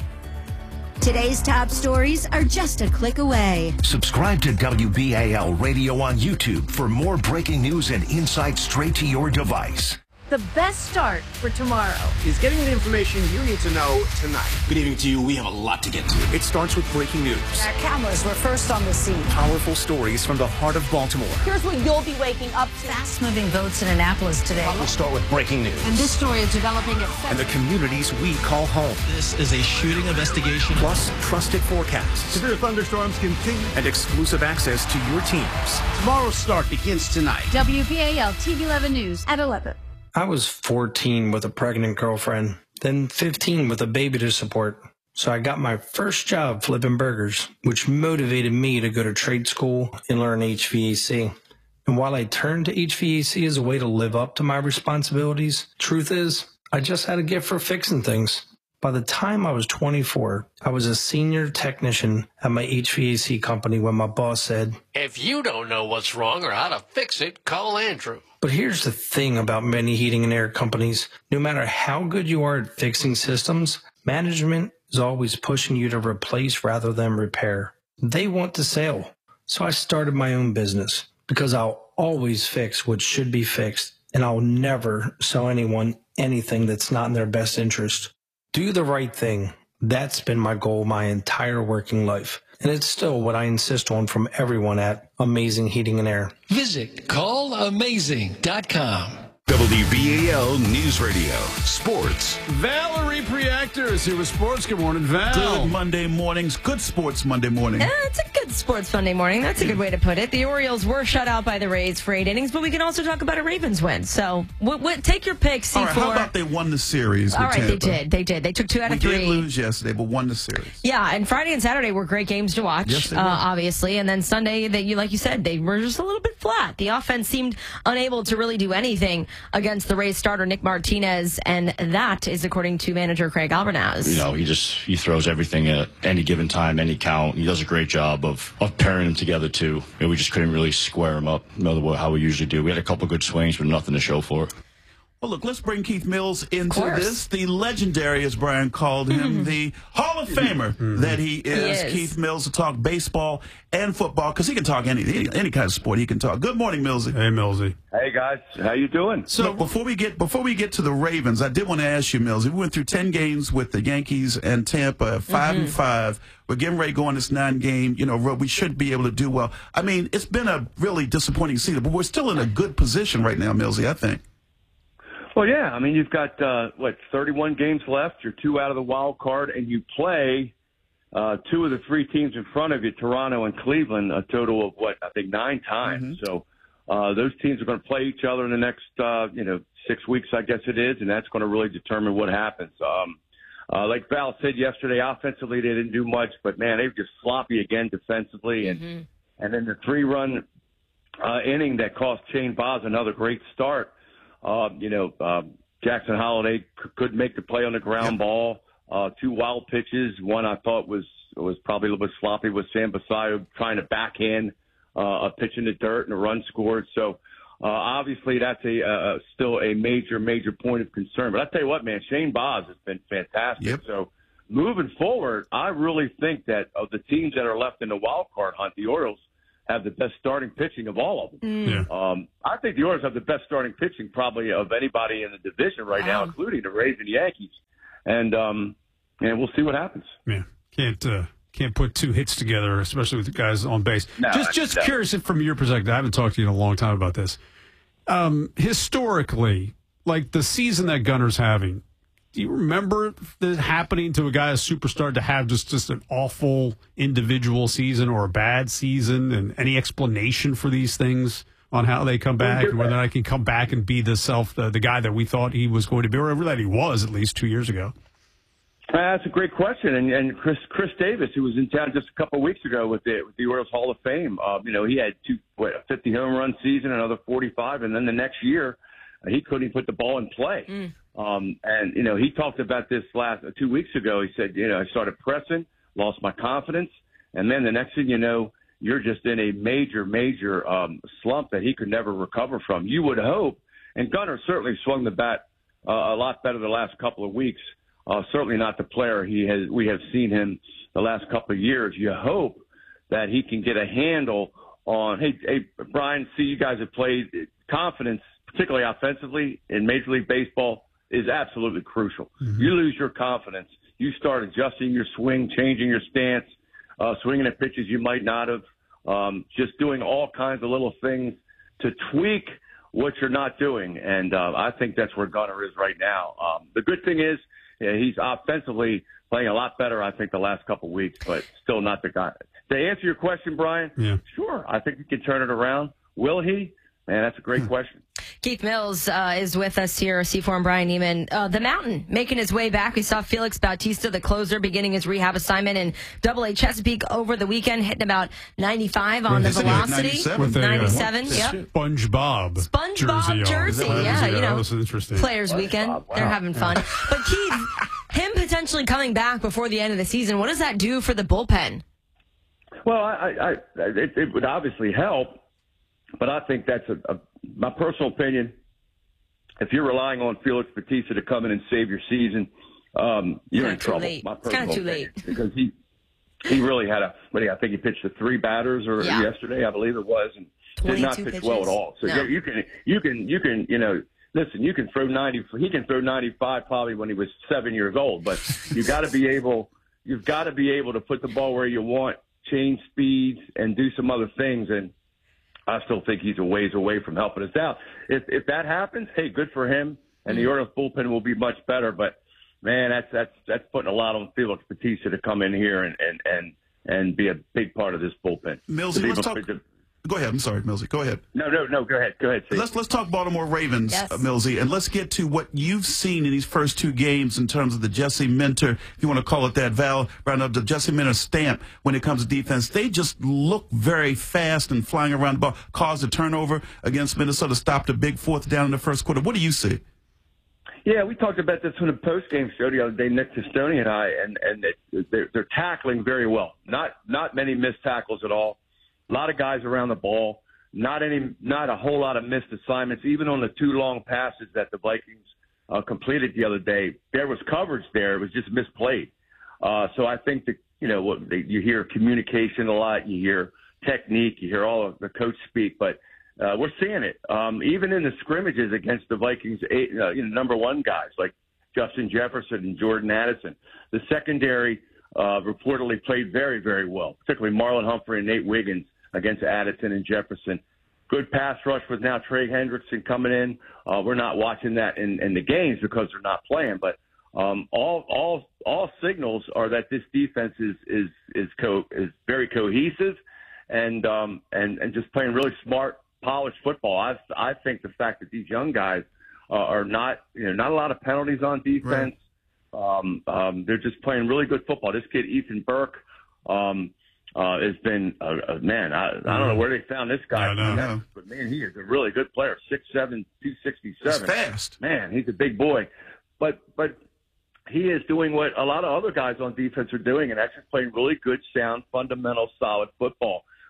Today's top stories are just a click away. Subscribe to W B A L Radio on YouTube for more breaking news and insights straight to your device. The best start for tomorrow is getting the information you need to know tonight. Good evening to you. We have a lot to get to. It starts with breaking news. Our cameras were first on the scene. Powerful stories from the heart of Baltimore. Here's what you'll be waking up to. Fast-moving votes in Annapolis today. We'll start with breaking news. And this story is developing at seven. And the communities we call home. This is a shooting investigation. Plus, trusted forecasts. Severe thunderstorms continue. And exclusive access to your teams. Tomorrow's start begins tonight. W B A L T V eleven News at eleven. I was fourteen with a pregnant girlfriend, then fifteen with a baby to support. So I got my first job flipping burgers, which motivated me to go to trade school and learn H V A C. And while I turned to H V A C as a way to live up to my responsibilities, truth is, I just had a gift for fixing things. By the time I was twenty-four, I was a senior technician at my H V A C company when my boss said, "If you don't know what's wrong or how to fix it, call Andrew." But here's the thing about many heating and air companies. No matter how good you are at fixing systems, management is always pushing you to replace rather than repair. They want to sell. So I started my own business because I'll always fix what should be fixed, and I'll never sell anyone anything that's not in their best interest. Do the right thing. That's been my goal my entire working life. And it's still what I insist on from everyone at Amazing Heating and Air. Visit call amazing dot com. W B A L News Radio. Sports. Valerie Preactor is here with sports. Good morning, Val. Good Monday mornings. Good sports Monday morning. Uh, it's a good sports Monday morning. That's a good way to put it. The Orioles were shut out by the Rays for eight innings, but we can also talk about a Ravens win. So what, what, take your pick, C four. All right, how about they won the series? All right, Tampa? they did. They did. They took two out we of three. We did lose yesterday, but won the series. Yeah, and Friday and Saturday were great games to watch, yes, they uh, were. obviously. And then Sunday, they, you like you said, they were just a little bit flat. The offense seemed unable to really do anything against the Rays starter Nick Martinez, and that is according to manager Craig Albernaz. You know, he just he throws everything at any given time, any count. He does a great job of, of pairing them together, too. And we just couldn't really square him up, know how we usually do. We had a couple good swings, but nothing to show for it. Well, look, let's bring Keith Mills into this. The legendary, as Brian called him, mm-hmm. the Hall of Famer mm-hmm. that he is. he is. Keith Mills, to talk baseball and football, because he can talk any, any any kind of sport. He can talk. Good morning, Millsy. Hey, Millsy. Hey, guys. How you doing? So look, before we get before we get to the Ravens, I did want to ask you, Millsy. We went through ten games with the Yankees and Tampa, five mm-hmm. and five. We're getting ready to go on this nine game. You know, we should be able to do well. I mean, it's been a really disappointing season, but we're still in a good position right now, Millsy, I think. Well, yeah. I mean, you've got, uh, what, thirty-one games left. You're two out of the wild card, and you play uh, two of the three teams in front of you, Toronto and Cleveland, a total of, what, I think nine times. Mm-hmm. So uh, those teams are going to play each other in the next, uh, you know, six weeks, I guess it is, and that's going to really determine what happens. Um, uh, like Val said yesterday, offensively they didn't do much, but, man, they were just sloppy again defensively. And, mm-hmm. and then the three-run uh, inning that cost Shane Baz another great start. Uh, you know, uh, Jackson Holiday c- couldn't make the play on the ground ball. Uh, two wild pitches. One I thought was was probably a little bit sloppy with Sam Basayo trying to backhand uh, a pitch in the dirt and a run scored. So uh, obviously that's a uh, still a major, major point of concern. But I tell you what, man, Shane Baz has been fantastic. Yep. So moving forward, I really think that of the teams that are left in the wild card hunt, the Orioles have the best starting pitching of all of them. Mm. Yeah. Um, I think the Orioles have the best starting pitching probably of anybody in the division right now, including the Rays and Yankees. And um, and we'll see what happens. Yeah, can't uh, can't put two hits together, especially with the guys on base. No, just just no. curious if from your perspective, I haven't talked to you in a long time about this. Um, historically, like the season that Gunner's having, do you remember this happening to a guy, a superstar, to have just, just an awful individual season or a bad season, and any explanation for these things on how they come back and whether I can come back and be the self, the, the guy that we thought he was going to be, or whatever that he was at least two years ago? Uh, that's a great question. And, and Chris Chris Davis, who was in town just a couple of weeks ago with the, with the Orioles Hall of Fame, uh, you know, he had two, what, a fifty home run season, another forty-five, and then the next year uh, he couldn't even put the ball in play. Mm. Um, and, you know, he talked about this last uh, two weeks ago. He said, you know, I started pressing, lost my confidence, and then the next thing you know, you're just in a major, major um, slump that he could never recover from. You would hope, and Gunnar certainly swung the bat uh, a lot better the last couple of weeks. Uh, certainly not the player he has. We have seen him the last couple of years. You hope that he can get a handle on. Hey, hey, Brian. See, you guys have played. Confidence, particularly offensively in Major League Baseball, is absolutely crucial. Mm-hmm. You lose your confidence, you start adjusting your swing, changing your stance, uh, swinging at pitches you might not have, um, just doing all kinds of little things to tweak what you're not doing. And uh, I think that's where Gunnar is right now. Um, the good thing is, yeah, he's offensively playing a lot better, I think, the last couple of weeks, but still not the guy. To answer your question, Brian, yeah. Sure, I think he can turn it around. Will he? Man, that's a great question. Keith Mills uh, is with us here, C four and Brian Neiman. Uh, the Mountain making his way back. We saw Felix Bautista, the closer, beginning his rehab assignment in Double A Chesapeake over the weekend, hitting about ninety-five on the velocity. ninety-seven, ninety-seven, uh, yep. SpongeBob, SpongeBob jersey, jersey. yeah, you know, this is interesting. Players Weekend, wow. They're having fun. Yeah. But Keith, him potentially coming back before the end of the season, what does that do for the bullpen? Well, I, I, I it, it would obviously help, but I think that's a, a my personal opinion. If you're relying on Felix Bautista to come in and save your season, um, you're in trouble. Late. My It's kind of too opinion, late because he he really had a. What do you, I think he pitched to three batters or yeah. yesterday, I believe it was, and did not pitch pitches. well at all. So no. you, you can you can you can you know. Listen, you can throw ninety. He can throw ninety-five probably when he was seven years old. But you got to be able. You've got to be able to put the ball where you want, change speeds, and do some other things. And I still think he's a ways away from helping us out. If if that happens, hey, good for him. And the Orioles bullpen will be much better. But man, that's that's that's putting a lot on Felix Bautista to come in here and and and, and be a big part of this bullpen. Millsy, let's talk. Go ahead. I'm sorry, Millsy. Go ahead. No, no, no. Go ahead. Go ahead. Steve. Let's let's talk Baltimore Ravens, yes. uh, Millsy, and let's get to what you've seen in these first two games in terms of the Jesse Minter, if you want to call it that, Val, round up the Jesse Minter stamp when it comes to defense. They just look very fast and flying around the ball. Caused a turnover against Minnesota, stopped a big fourth down in the first quarter. What do you see? Yeah, we talked about this on the post-game show the other day, Nick Testoni and I, and and it, they're, they're tackling very well. Not not many missed tackles at all. A lot of guys around the ball. Not any, not a whole lot of missed assignments. Even on the two long passes that the Vikings uh, completed the other day, there was coverage there. It was just misplayed. Uh, so I think that you know what they, you hear communication a lot, you hear technique, you hear all of the coach speak, but uh, we're seeing it um, even in the scrimmages against the Vikings. Eight, uh, you know, number one guys like Justin Jefferson and Jordan Addison. The secondary uh, reportedly played very, very well, particularly Marlon Humphrey and Nate Wiggins against Addison and Jefferson. Good pass rush with now Trey Hendrickson coming in. Uh, we're not watching that in, in the games because they're not playing, but um, all all all signals are that this defense is is is co- is very cohesive and um, and and just playing really smart, polished football. I I think the fact that these young guys uh, are not you know not a lot of penalties on defense. Right. Um, um, they're just playing really good football. This kid Ethan Burke. Um, Uh, has been a uh, uh, man. I, I don't know where they found this guy, no, no, no. but man, he is a really good player. Six seven, two sixty seven. Fast, man. He's a big boy, but but he is doing what a lot of other guys on defense are doing, and actually playing really good, sound, fundamental, solid football.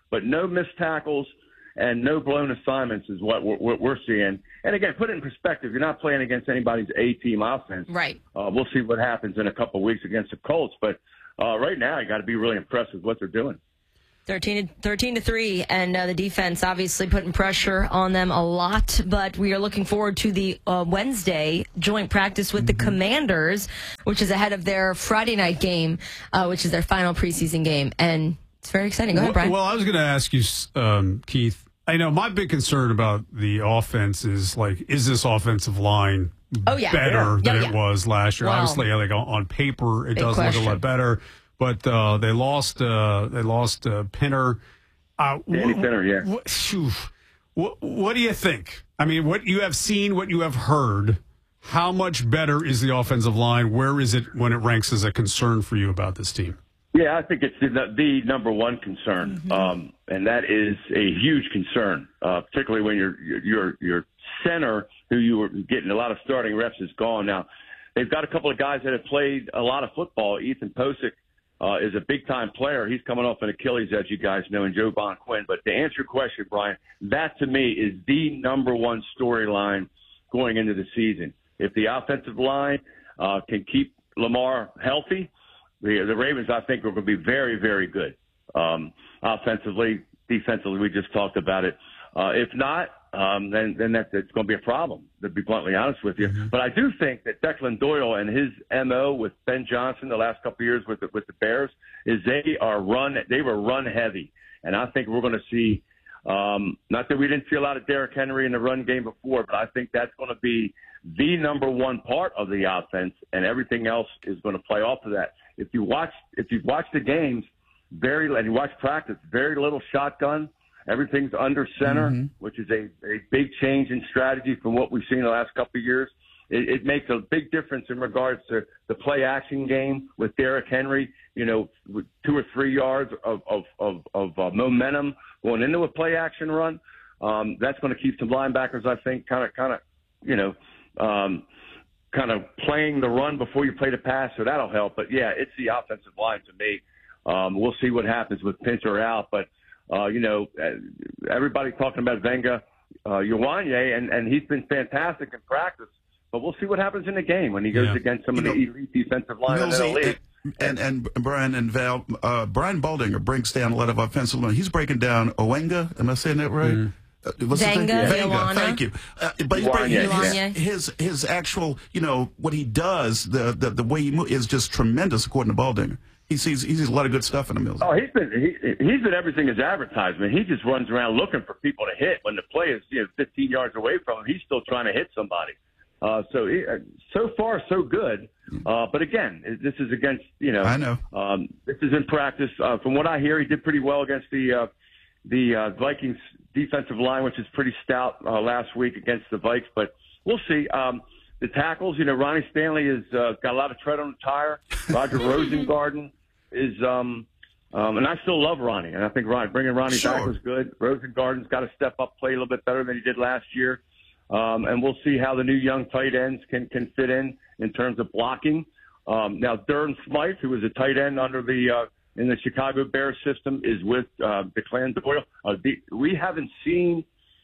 but no missed tackles and no blown assignments is what we're, what we're seeing. And again, put it in perspective. You're not playing against anybody's A-team offense. Right. Uh, we'll see what happens in a couple of weeks against the Colts. But uh, right now, you got to be really impressed with what they're doing. thirteen to three, and uh, the defense obviously putting pressure on them a lot, but we are looking forward to the uh, Wednesday joint practice with mm-hmm. the Commanders, which is ahead of their Friday night game, uh, which is their final preseason game, and it's very exciting. Go ahead, Brian. Well, I was going to ask you, um, Keith, I know my big concern about the offense is, like, is this offensive line oh, yeah. better yeah. than yeah, it yeah. was last year? Wow. Obviously, like on, on paper, it big does question. look a lot better. But uh, they lost. Uh, they lost uh, Pinner. Uh, Danny wh- Pinner, yeah. What, phew, what, what do you think? I mean, what you have seen, what you have heard. How much better is the offensive line? Where is it when it ranks as a concern for you about this team? Yeah, I think it's the, the number one concern, mm-hmm. um, and that is a huge concern, uh, particularly when your your your center, who you were getting a lot of starting reps, is gone now. They've got a couple of guys that have played a lot of football. Ethan Posick uh, is a big-time player. He's coming off an Achilles, as you guys know, and Joe Bon Quinn. But to answer your question, Brian, that to me is the number one storyline going into the season. If the offensive line uh, can keep Lamar healthy, the, the Ravens, I think, are going to be very, very good. Um, offensively, defensively, we just talked about it. Uh, if not, um, then then that's it's going to be a problem, to be bluntly honest with you. Mm-hmm. But I do think that Declan Doyle and his M O with Ben Johnson the last couple of years with the, with the Bears is they are run they were run heavy, and I think we're going to see. Um, not that we didn't see a lot of Derrick Henry in the run game before, but I think that's going to be the number one part of the offense, and everything else is going to play off of that. If you watch if you watch the games, very and you watch practice, very little shotgun. Everything's under center, mm-hmm. which is a, a big change in strategy from what we've seen the last couple of years. It, it makes a big difference in regards to the play-action game with Derrick Henry, you know, with two or three yards of, of, of, of uh, momentum going into a play-action run. Um, that's going to keep some linebackers, I think, kind of, kind of, you know, um, kind of playing the run before you play the pass, so that'll help. But, yeah, it's the offensive line to me. Um, we'll see what happens with Pinter out, but Uh, you know, everybody talking about Venga, uh, Ioane, and, and he's been fantastic in practice. But we'll see what happens in the game when he goes yeah. against some you of the know, elite defensive linemen in the league. And, and, and Brian and Val, uh, Brian Baldinger breaks down a lot of offensive line. He's breaking down Owenga. Am I saying that right? Mm. Uh, what's Venga, Venga, thank you. Uh, but he's breaking yeah. his, his his actual, you know, what he does, the the, the way he moves is just tremendous, according to Baldinger. He sees he sees a lot of good stuff in the Mills. Oh, he's been he, he's been everything as advertisement. He just runs around looking for people to hit. When the play is you know fifteen yards away from him, he's still trying to hit somebody. Uh, so he, so far so good. Uh, but again, this is against you know. I know. Um, this is in practice. Uh, from what I hear, he did pretty well against the uh, the uh, Vikings defensive line, which is pretty stout uh, last week against the Vikes. But we'll see. Um, The tackles, you know, Ronnie Stanley has uh, got a lot of tread on the tire. Roger Rosengarten is, um, um, and I still love Ronnie, and I think Ronnie, bringing Ronnie sure. back was good. Rosengarten's got to step up, play a little bit better than he did last year, um, and we'll see how the new young tight ends can can fit in in terms of blocking. Um, now, Durham Smythe, who was a tight end under the uh, in the Chicago Bears system, is with uh, Declan Doyle. Uh, the, we haven't seen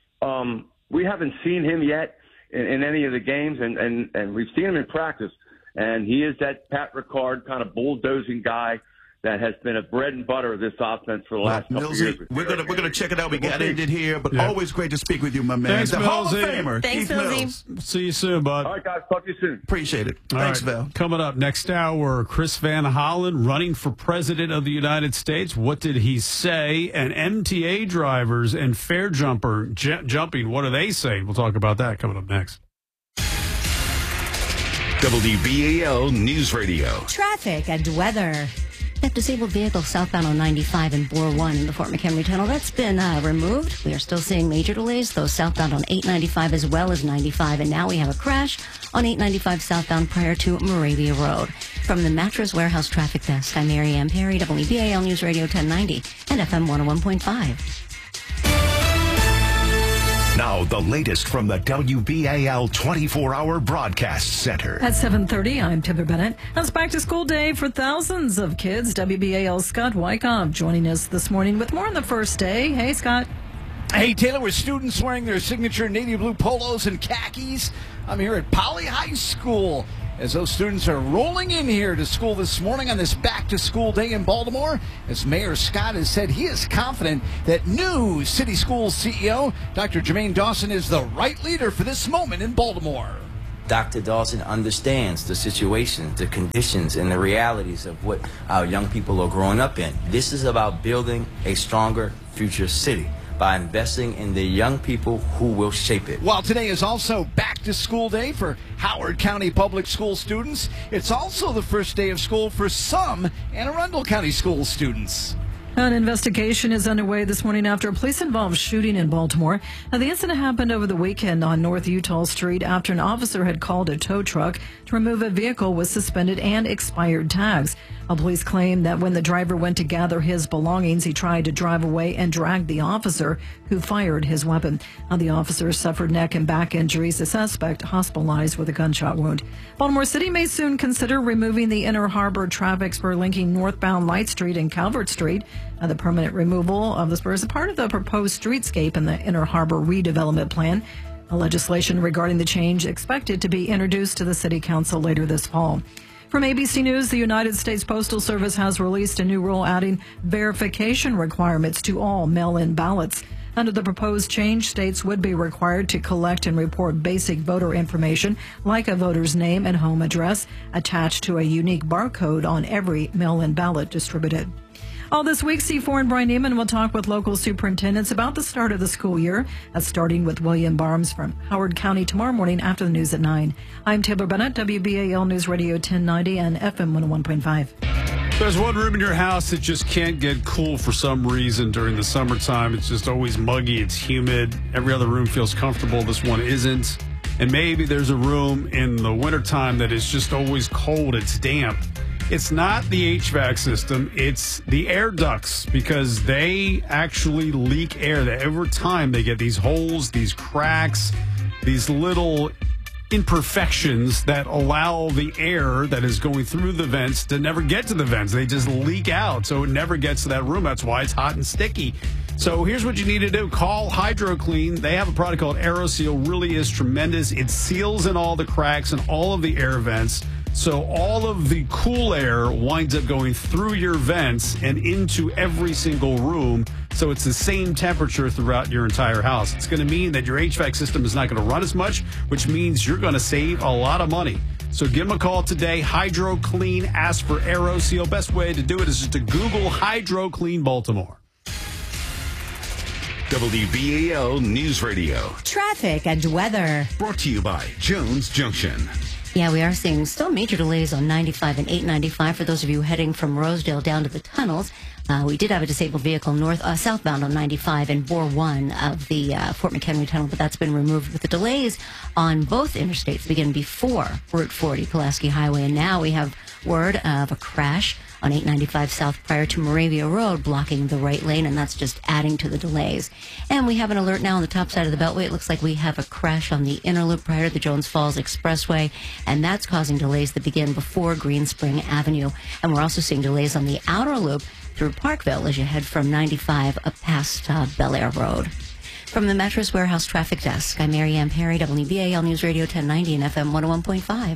um, we haven't seen him yet. In, in any of the games, and, and, and we've seen him in practice, and he is that Pat Ricard kind of bulldozing guy that has been a bread and butter of this offense for the last well, couple Millsy, of years. We're gonna we're gonna check it out. We we'll got it here, but yeah. always great to speak with you, my man. Thanks, the Hall of Millsy. Famer, Thanks, Keith Millsy. Mills. See you soon, bud. All right, guys. Talk to you soon. Appreciate it. All Thanks, right. Val. Coming up next hour, Chris Van Hollen running for president of the United States. What did he say? And M T A drivers and fair jumper j- jumping. What do they say? We'll talk about that coming up next. W B A L News Radio. Traffic and weather. That disabled vehicle southbound on ninety-five and Boar one in the Fort McHenry Tunnel, that's been uh, removed. We are still seeing major delays, though southbound on eight ninety-five as well as ninety-five. And now we have a crash on eight ninety-five southbound prior to Moravia Road. From the Mattress Warehouse Traffic Desk, I'm Mary Ann Perry, W B A L News Radio ten ninety and F M one oh one point five. Now, the latest from the W B A L twenty-four hour Broadcast Center. At seven thirty, I'm Taylor Bennett. It's back to school day for thousands of kids. W B A L's Scott Wyckoff joining us this morning with more on the first day. Hey, Scott. Hey, Taylor, with students wearing their signature navy blue polos and khakis, I'm here at Poly High School as those students are rolling in here to school this morning on this back-to-school day in Baltimore. As Mayor Scott has said, he is confident that new City Schools C E O, Doctor Jermaine Dawson, is the right leader for this moment in Baltimore. Doctor Dawson understands the situation, the conditions, and the realities of what our young people are growing up in. This is about building a stronger future city by investing in the young people who will shape it. While today is also back-to-school day for Howard County Public School students, it's also the first day of school for some Anne Arundel County School students. An investigation is underway this morning after a police-involved shooting in Baltimore. Now, the incident happened over the weekend on North Utah Street after an officer had called a tow truck to remove a vehicle with suspended and expired tags. Now, police claim that when the driver went to gather his belongings, he tried to drive away and dragged the officer, who fired his weapon. Now, the officer suffered neck and back injuries. The suspect hospitalized with a gunshot wound. Baltimore City may soon consider removing the Inner Harbor traffic spur linking northbound Light Street and Calvert Street. Uh, the permanent removal of the spur is a part of the proposed streetscape in the Inner Harbor redevelopment plan. A legislation regarding the change expected to be introduced to the City Council later this fall. From A B C News, the United States Postal Service has released a new rule adding verification requirements to all mail-in ballots. Under the proposed change, states would be required to collect and report basic voter information like a voter's name and home address attached to a unique barcode on every mail-in ballot distributed. All this week, C four and Brian Neiman will talk with local superintendents about the start of the school year. That's starting with William Barnes from Howard County tomorrow morning after the news at nine. I'm Taylor Bennett, W B A L News Radio ten ninety and F M one oh one point five. There's one room in your house that just can't get cool for some reason during the summertime. It's just always muggy. It's humid. Every other room feels comfortable. This one isn't. And maybe there's a room in the wintertime that is just always cold. It's damp. It's not the H V A C system, it's the air ducts, because they actually leak air. That every time they get these holes, these cracks, these little imperfections that allow the air that is going through the vents to never get to the vents. They just leak out, so it never gets to that room. That's why it's hot and sticky. So here's what you need to do. Call HydroClean. They have a product called AeroSeal. Really is tremendous. It seals in all the cracks and all of the air vents. So all of the cool air winds up going through your vents and into every single room. So it's the same temperature throughout your entire house. It's going to mean that your H V A C system is not going to run as much, which means you're going to save a lot of money. So give them a call today. HydroClean. Ask for AeroSeal. Best way to do it is just to Google HydroClean Baltimore. W B A L News Radio. Traffic and weather. Brought to you by Jones Junction. Yeah, we are seeing still major delays on ninety-five and eight ninety-five for those of you heading from Rosedale down to the tunnels. Uh, we did have a disabled vehicle north uh, southbound on ninety-five in bore one of the uh, Fort McHenry tunnel, but that's been removed with the delays on both interstates begin before Route forty, Pulaski Highway, and now we have word of a crash on eight ninety-five south prior to Moravia Road, blocking the right lane, and that's just adding to the delays. And we have an alert now on the top side of the Beltway. It looks like we have a crash on the inner loop prior to the Jones Falls Expressway, and that's causing delays that begin before Green Spring Avenue. And we're also seeing delays on the outer loop through Parkville as you head from ninety-five up past uh, Bel Air Road. From the Mattress Warehouse Traffic Desk, I'm Mary Ann Perry, W B A L News Radio ten ninety and F M one oh one point five.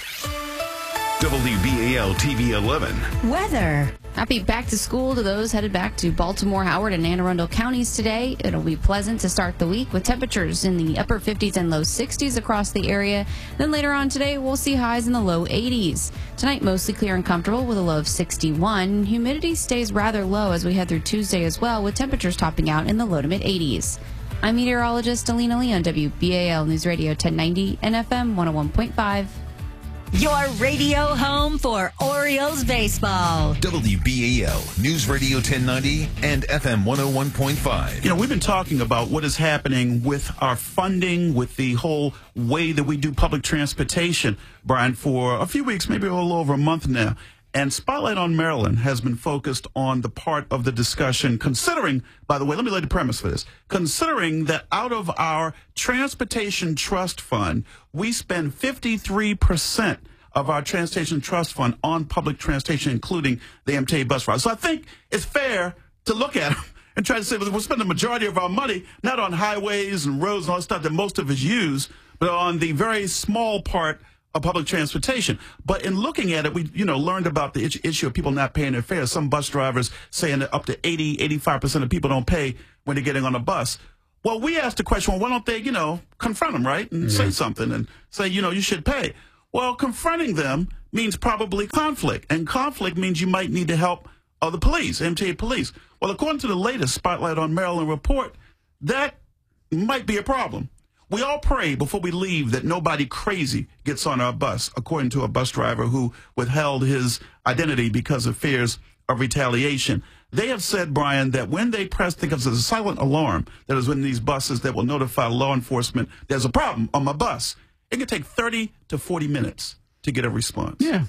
W B A L T V eleven. Weather. Happy back to school to those headed back to Baltimore, Howard, and Anne Arundel counties today. It'll be pleasant to start the week with temperatures in the upper fifties and low sixties across the area. Then later on today, we'll see highs in the low eighties. Tonight, mostly clear and comfortable with a low of sixty-one. Humidity stays rather low as we head through Tuesday as well, with temperatures topping out in the low to mid eighties. I'm meteorologist Alina Lee on W B A L News Radio ten ninety and F M one oh one point five. Your radio home for Orioles baseball. W B A L News Radio ten ninety and F M one oh one point five. You know, we've been talking about what is happening with our funding, with the whole way that we do public transportation, Brian, for a few weeks, maybe a little over a month now. And Spotlight on Maryland has been focused on the part of the discussion, considering, by the way, let me lay the premise for this, considering that out of our Transportation Trust Fund, we spend fifty-three percent of our Transportation Trust Fund on public transportation, including the M T A bus routes. So I think it's fair to look at them and try to say, well, we're spending the majority of our money not on highways and roads and all that stuff that most of us use, but on the very small part of public transportation. But in looking at it, we, you know, learned about the issue of people not paying their fares. Some bus drivers saying that up to eighty, eighty-five percent of people don't pay when they're getting on a bus. Well, we asked the question, well, why don't they, you know, confront them, right? And Mm-hmm. say something and say, you know, you should pay. Well, confronting them means probably conflict. And conflict means you might need to help uh, the police, M T A police. Well, according to the latest Spotlight on Maryland report, that might be a problem. We all pray before we leave that nobody crazy gets on our bus, according to a bus driver who withheld his identity because of fears of retaliation. They have said, Brian, that when they press, think of it as a silent alarm that is in these buses that will notify law enforcement there's a problem on my bus. It can take thirty to forty minutes to get a response. Yeah.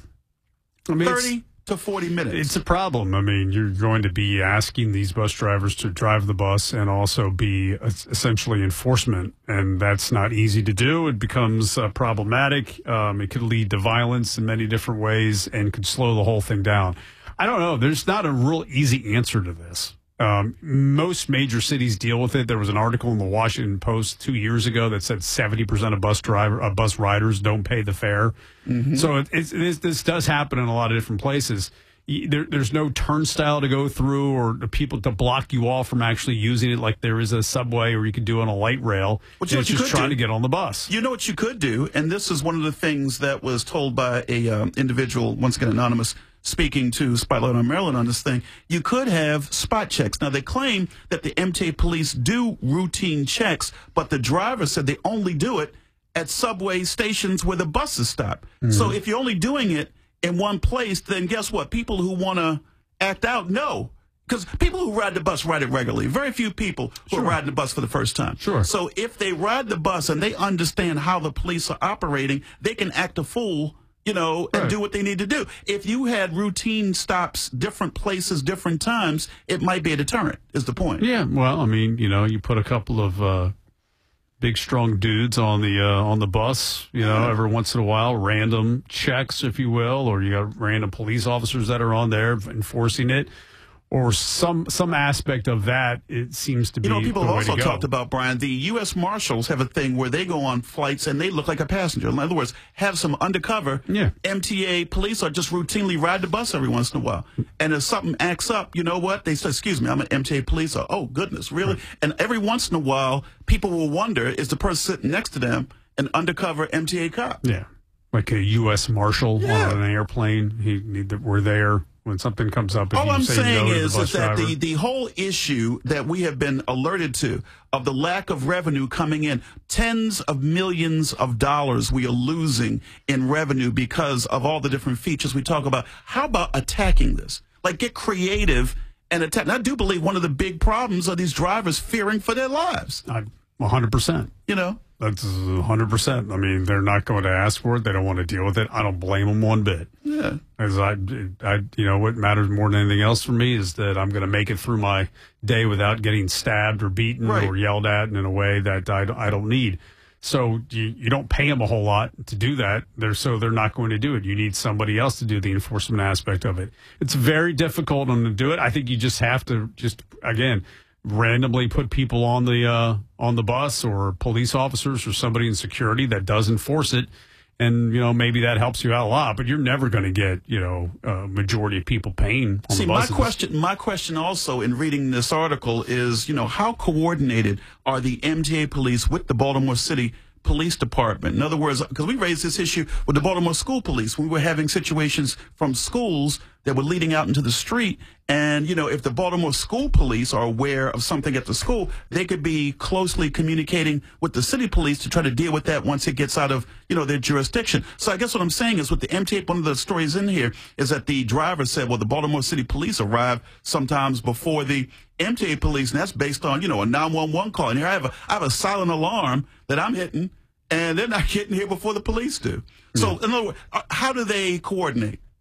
I mean, thirty to forty minutes. It's a problem. I mean, you're going to be asking these bus drivers to drive the bus and also be essentially enforcement, and that's not easy to do. It becomes uh, problematic. Um, it could lead to violence in many different ways and could slow the whole thing down. I don't know. There's not a real easy answer to this. Um, most major cities deal with it. There was an article in the Washington Post two years ago that said seventy percent of bus driver, uh, bus riders don't pay the fare. Mm-hmm. So it, it's, it is, this does happen in a lot of different places. There, there's no turnstile to go through or people to block you off from actually using it like there is a subway or you could do on a light rail. Well, you know it's what you just could trying do? to get on the bus. You know what you could do, and this is one of the things that was told by a um, individual, once again anonymous, speaking to Spotlight on Maryland on this thing. You could have spot checks. Now, they claim that the M T A police do routine checks, but the driver said they only do it at subway stations where the buses stop. Mm-hmm. So if you're only doing it in one place, then guess what? People who want to act out, no. Because people who ride the bus ride it regularly. Very few people who Sure. are riding the bus for the first time. Sure. So if they ride the bus and they understand how the police are operating, they can act a fool, you know, and Right. do what they need to do. If you had routine stops, different places, different times, it might be a deterrent, is the point. Yeah, well, I mean, you know, you put a couple of uh, big, strong dudes on the uh, on the bus, you know, every once in a while, random checks, if you will, or you got random police officers that are on there enforcing it, or some some aspect of that. It seems to be You know, people the have way to also go. talked about, Brian, the U S Marshals have a thing where they go on flights and they look like a passenger. In other words, have some undercover Yeah. M T A police or just routinely ride the bus every once in a while. And if something acts up, you know what? They say, excuse me, I'm an M T A police. Or, oh, goodness, really? And every once in a while, people will wonder, is the person sitting next to them an undercover M T A cop? Yeah, like a U S Marshal Yeah. on an airplane. He, he we're there when something comes up. If All you I'm say saying no to is, the bus is that driver. the, the whole issue that we have been alerted to of the lack of revenue coming in, tens of millions of dollars we are losing in revenue because of all the different features we talk about. How about attacking this? Like, get creative and attack. And I do believe one of the big problems are these drivers fearing for their lives. I, one hundred percent. You know? That's one hundred percent. I mean, they're not going to ask for it. They don't want to deal with it. I don't blame them one bit. Yeah. As I, I, you know, what matters more than anything else for me is that I'm going to make it through my day without getting stabbed or beaten Right. or yelled at in a way that I, don't- I don't need. So you, you don't pay them a whole lot to do that. They're so they're not going to do it. You need somebody else to do the enforcement aspect of it. It's very difficult on them to do it. I think you just have to just again randomly put people on the uh, on the bus or police officers or somebody in security that does enforce it. And, you know, maybe that helps you out a lot, but you're never going to get, you know, a majority of people paying on See, the my buses. question, my question also in reading this article is, you know, how coordinated are the M T A police with the Baltimore City Police Department? In other words, because we raised this issue with the Baltimore School Police. We were having situations from schools that were leading out into the street. And, you know, if the Baltimore School Police are aware of something at the school, they could be closely communicating with the city police to try to deal with that once it gets out of, you know, their jurisdiction. So I guess what I'm saying is with the M T A, one of the stories in here is that the driver said, well, the Baltimore City Police arrive sometimes before the M T A police, and that's based on, you know, a nine one one call. And here I have a, I have a silent alarm that I'm hitting, and they're not getting here before the police do. So, in other words, uh, how do they coordinate?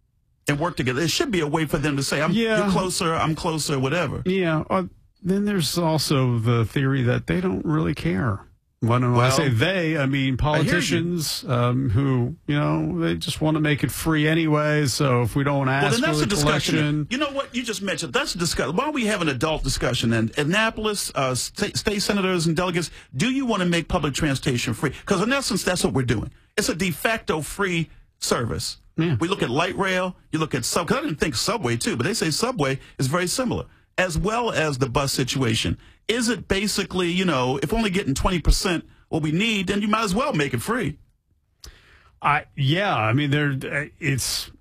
and work together. There should be a way for them to say, I'm Yeah. you're closer, I'm closer, whatever. Yeah. Uh, then there's also the theory that they don't really care. When I Well, say they, I mean politicians um, who, you know, they just want to make it free anyway. So if we don't Well, ask then that's for a the discussion. collection, You know what? You just mentioned that's a discussion. Why don't we have an adult discussion? And Annapolis, uh, state, state senators and delegates, do you want to make public transportation free? Because in essence, that's what we're doing. It's a de facto free service. Yeah. We look at light rail. You look at sub. Cause I didn't think subway too, but they say subway is very similar, as well as the bus situation. Is it basically, you know, if only getting twenty percent what we need, then you might as well make it free. I yeah, I mean, there it's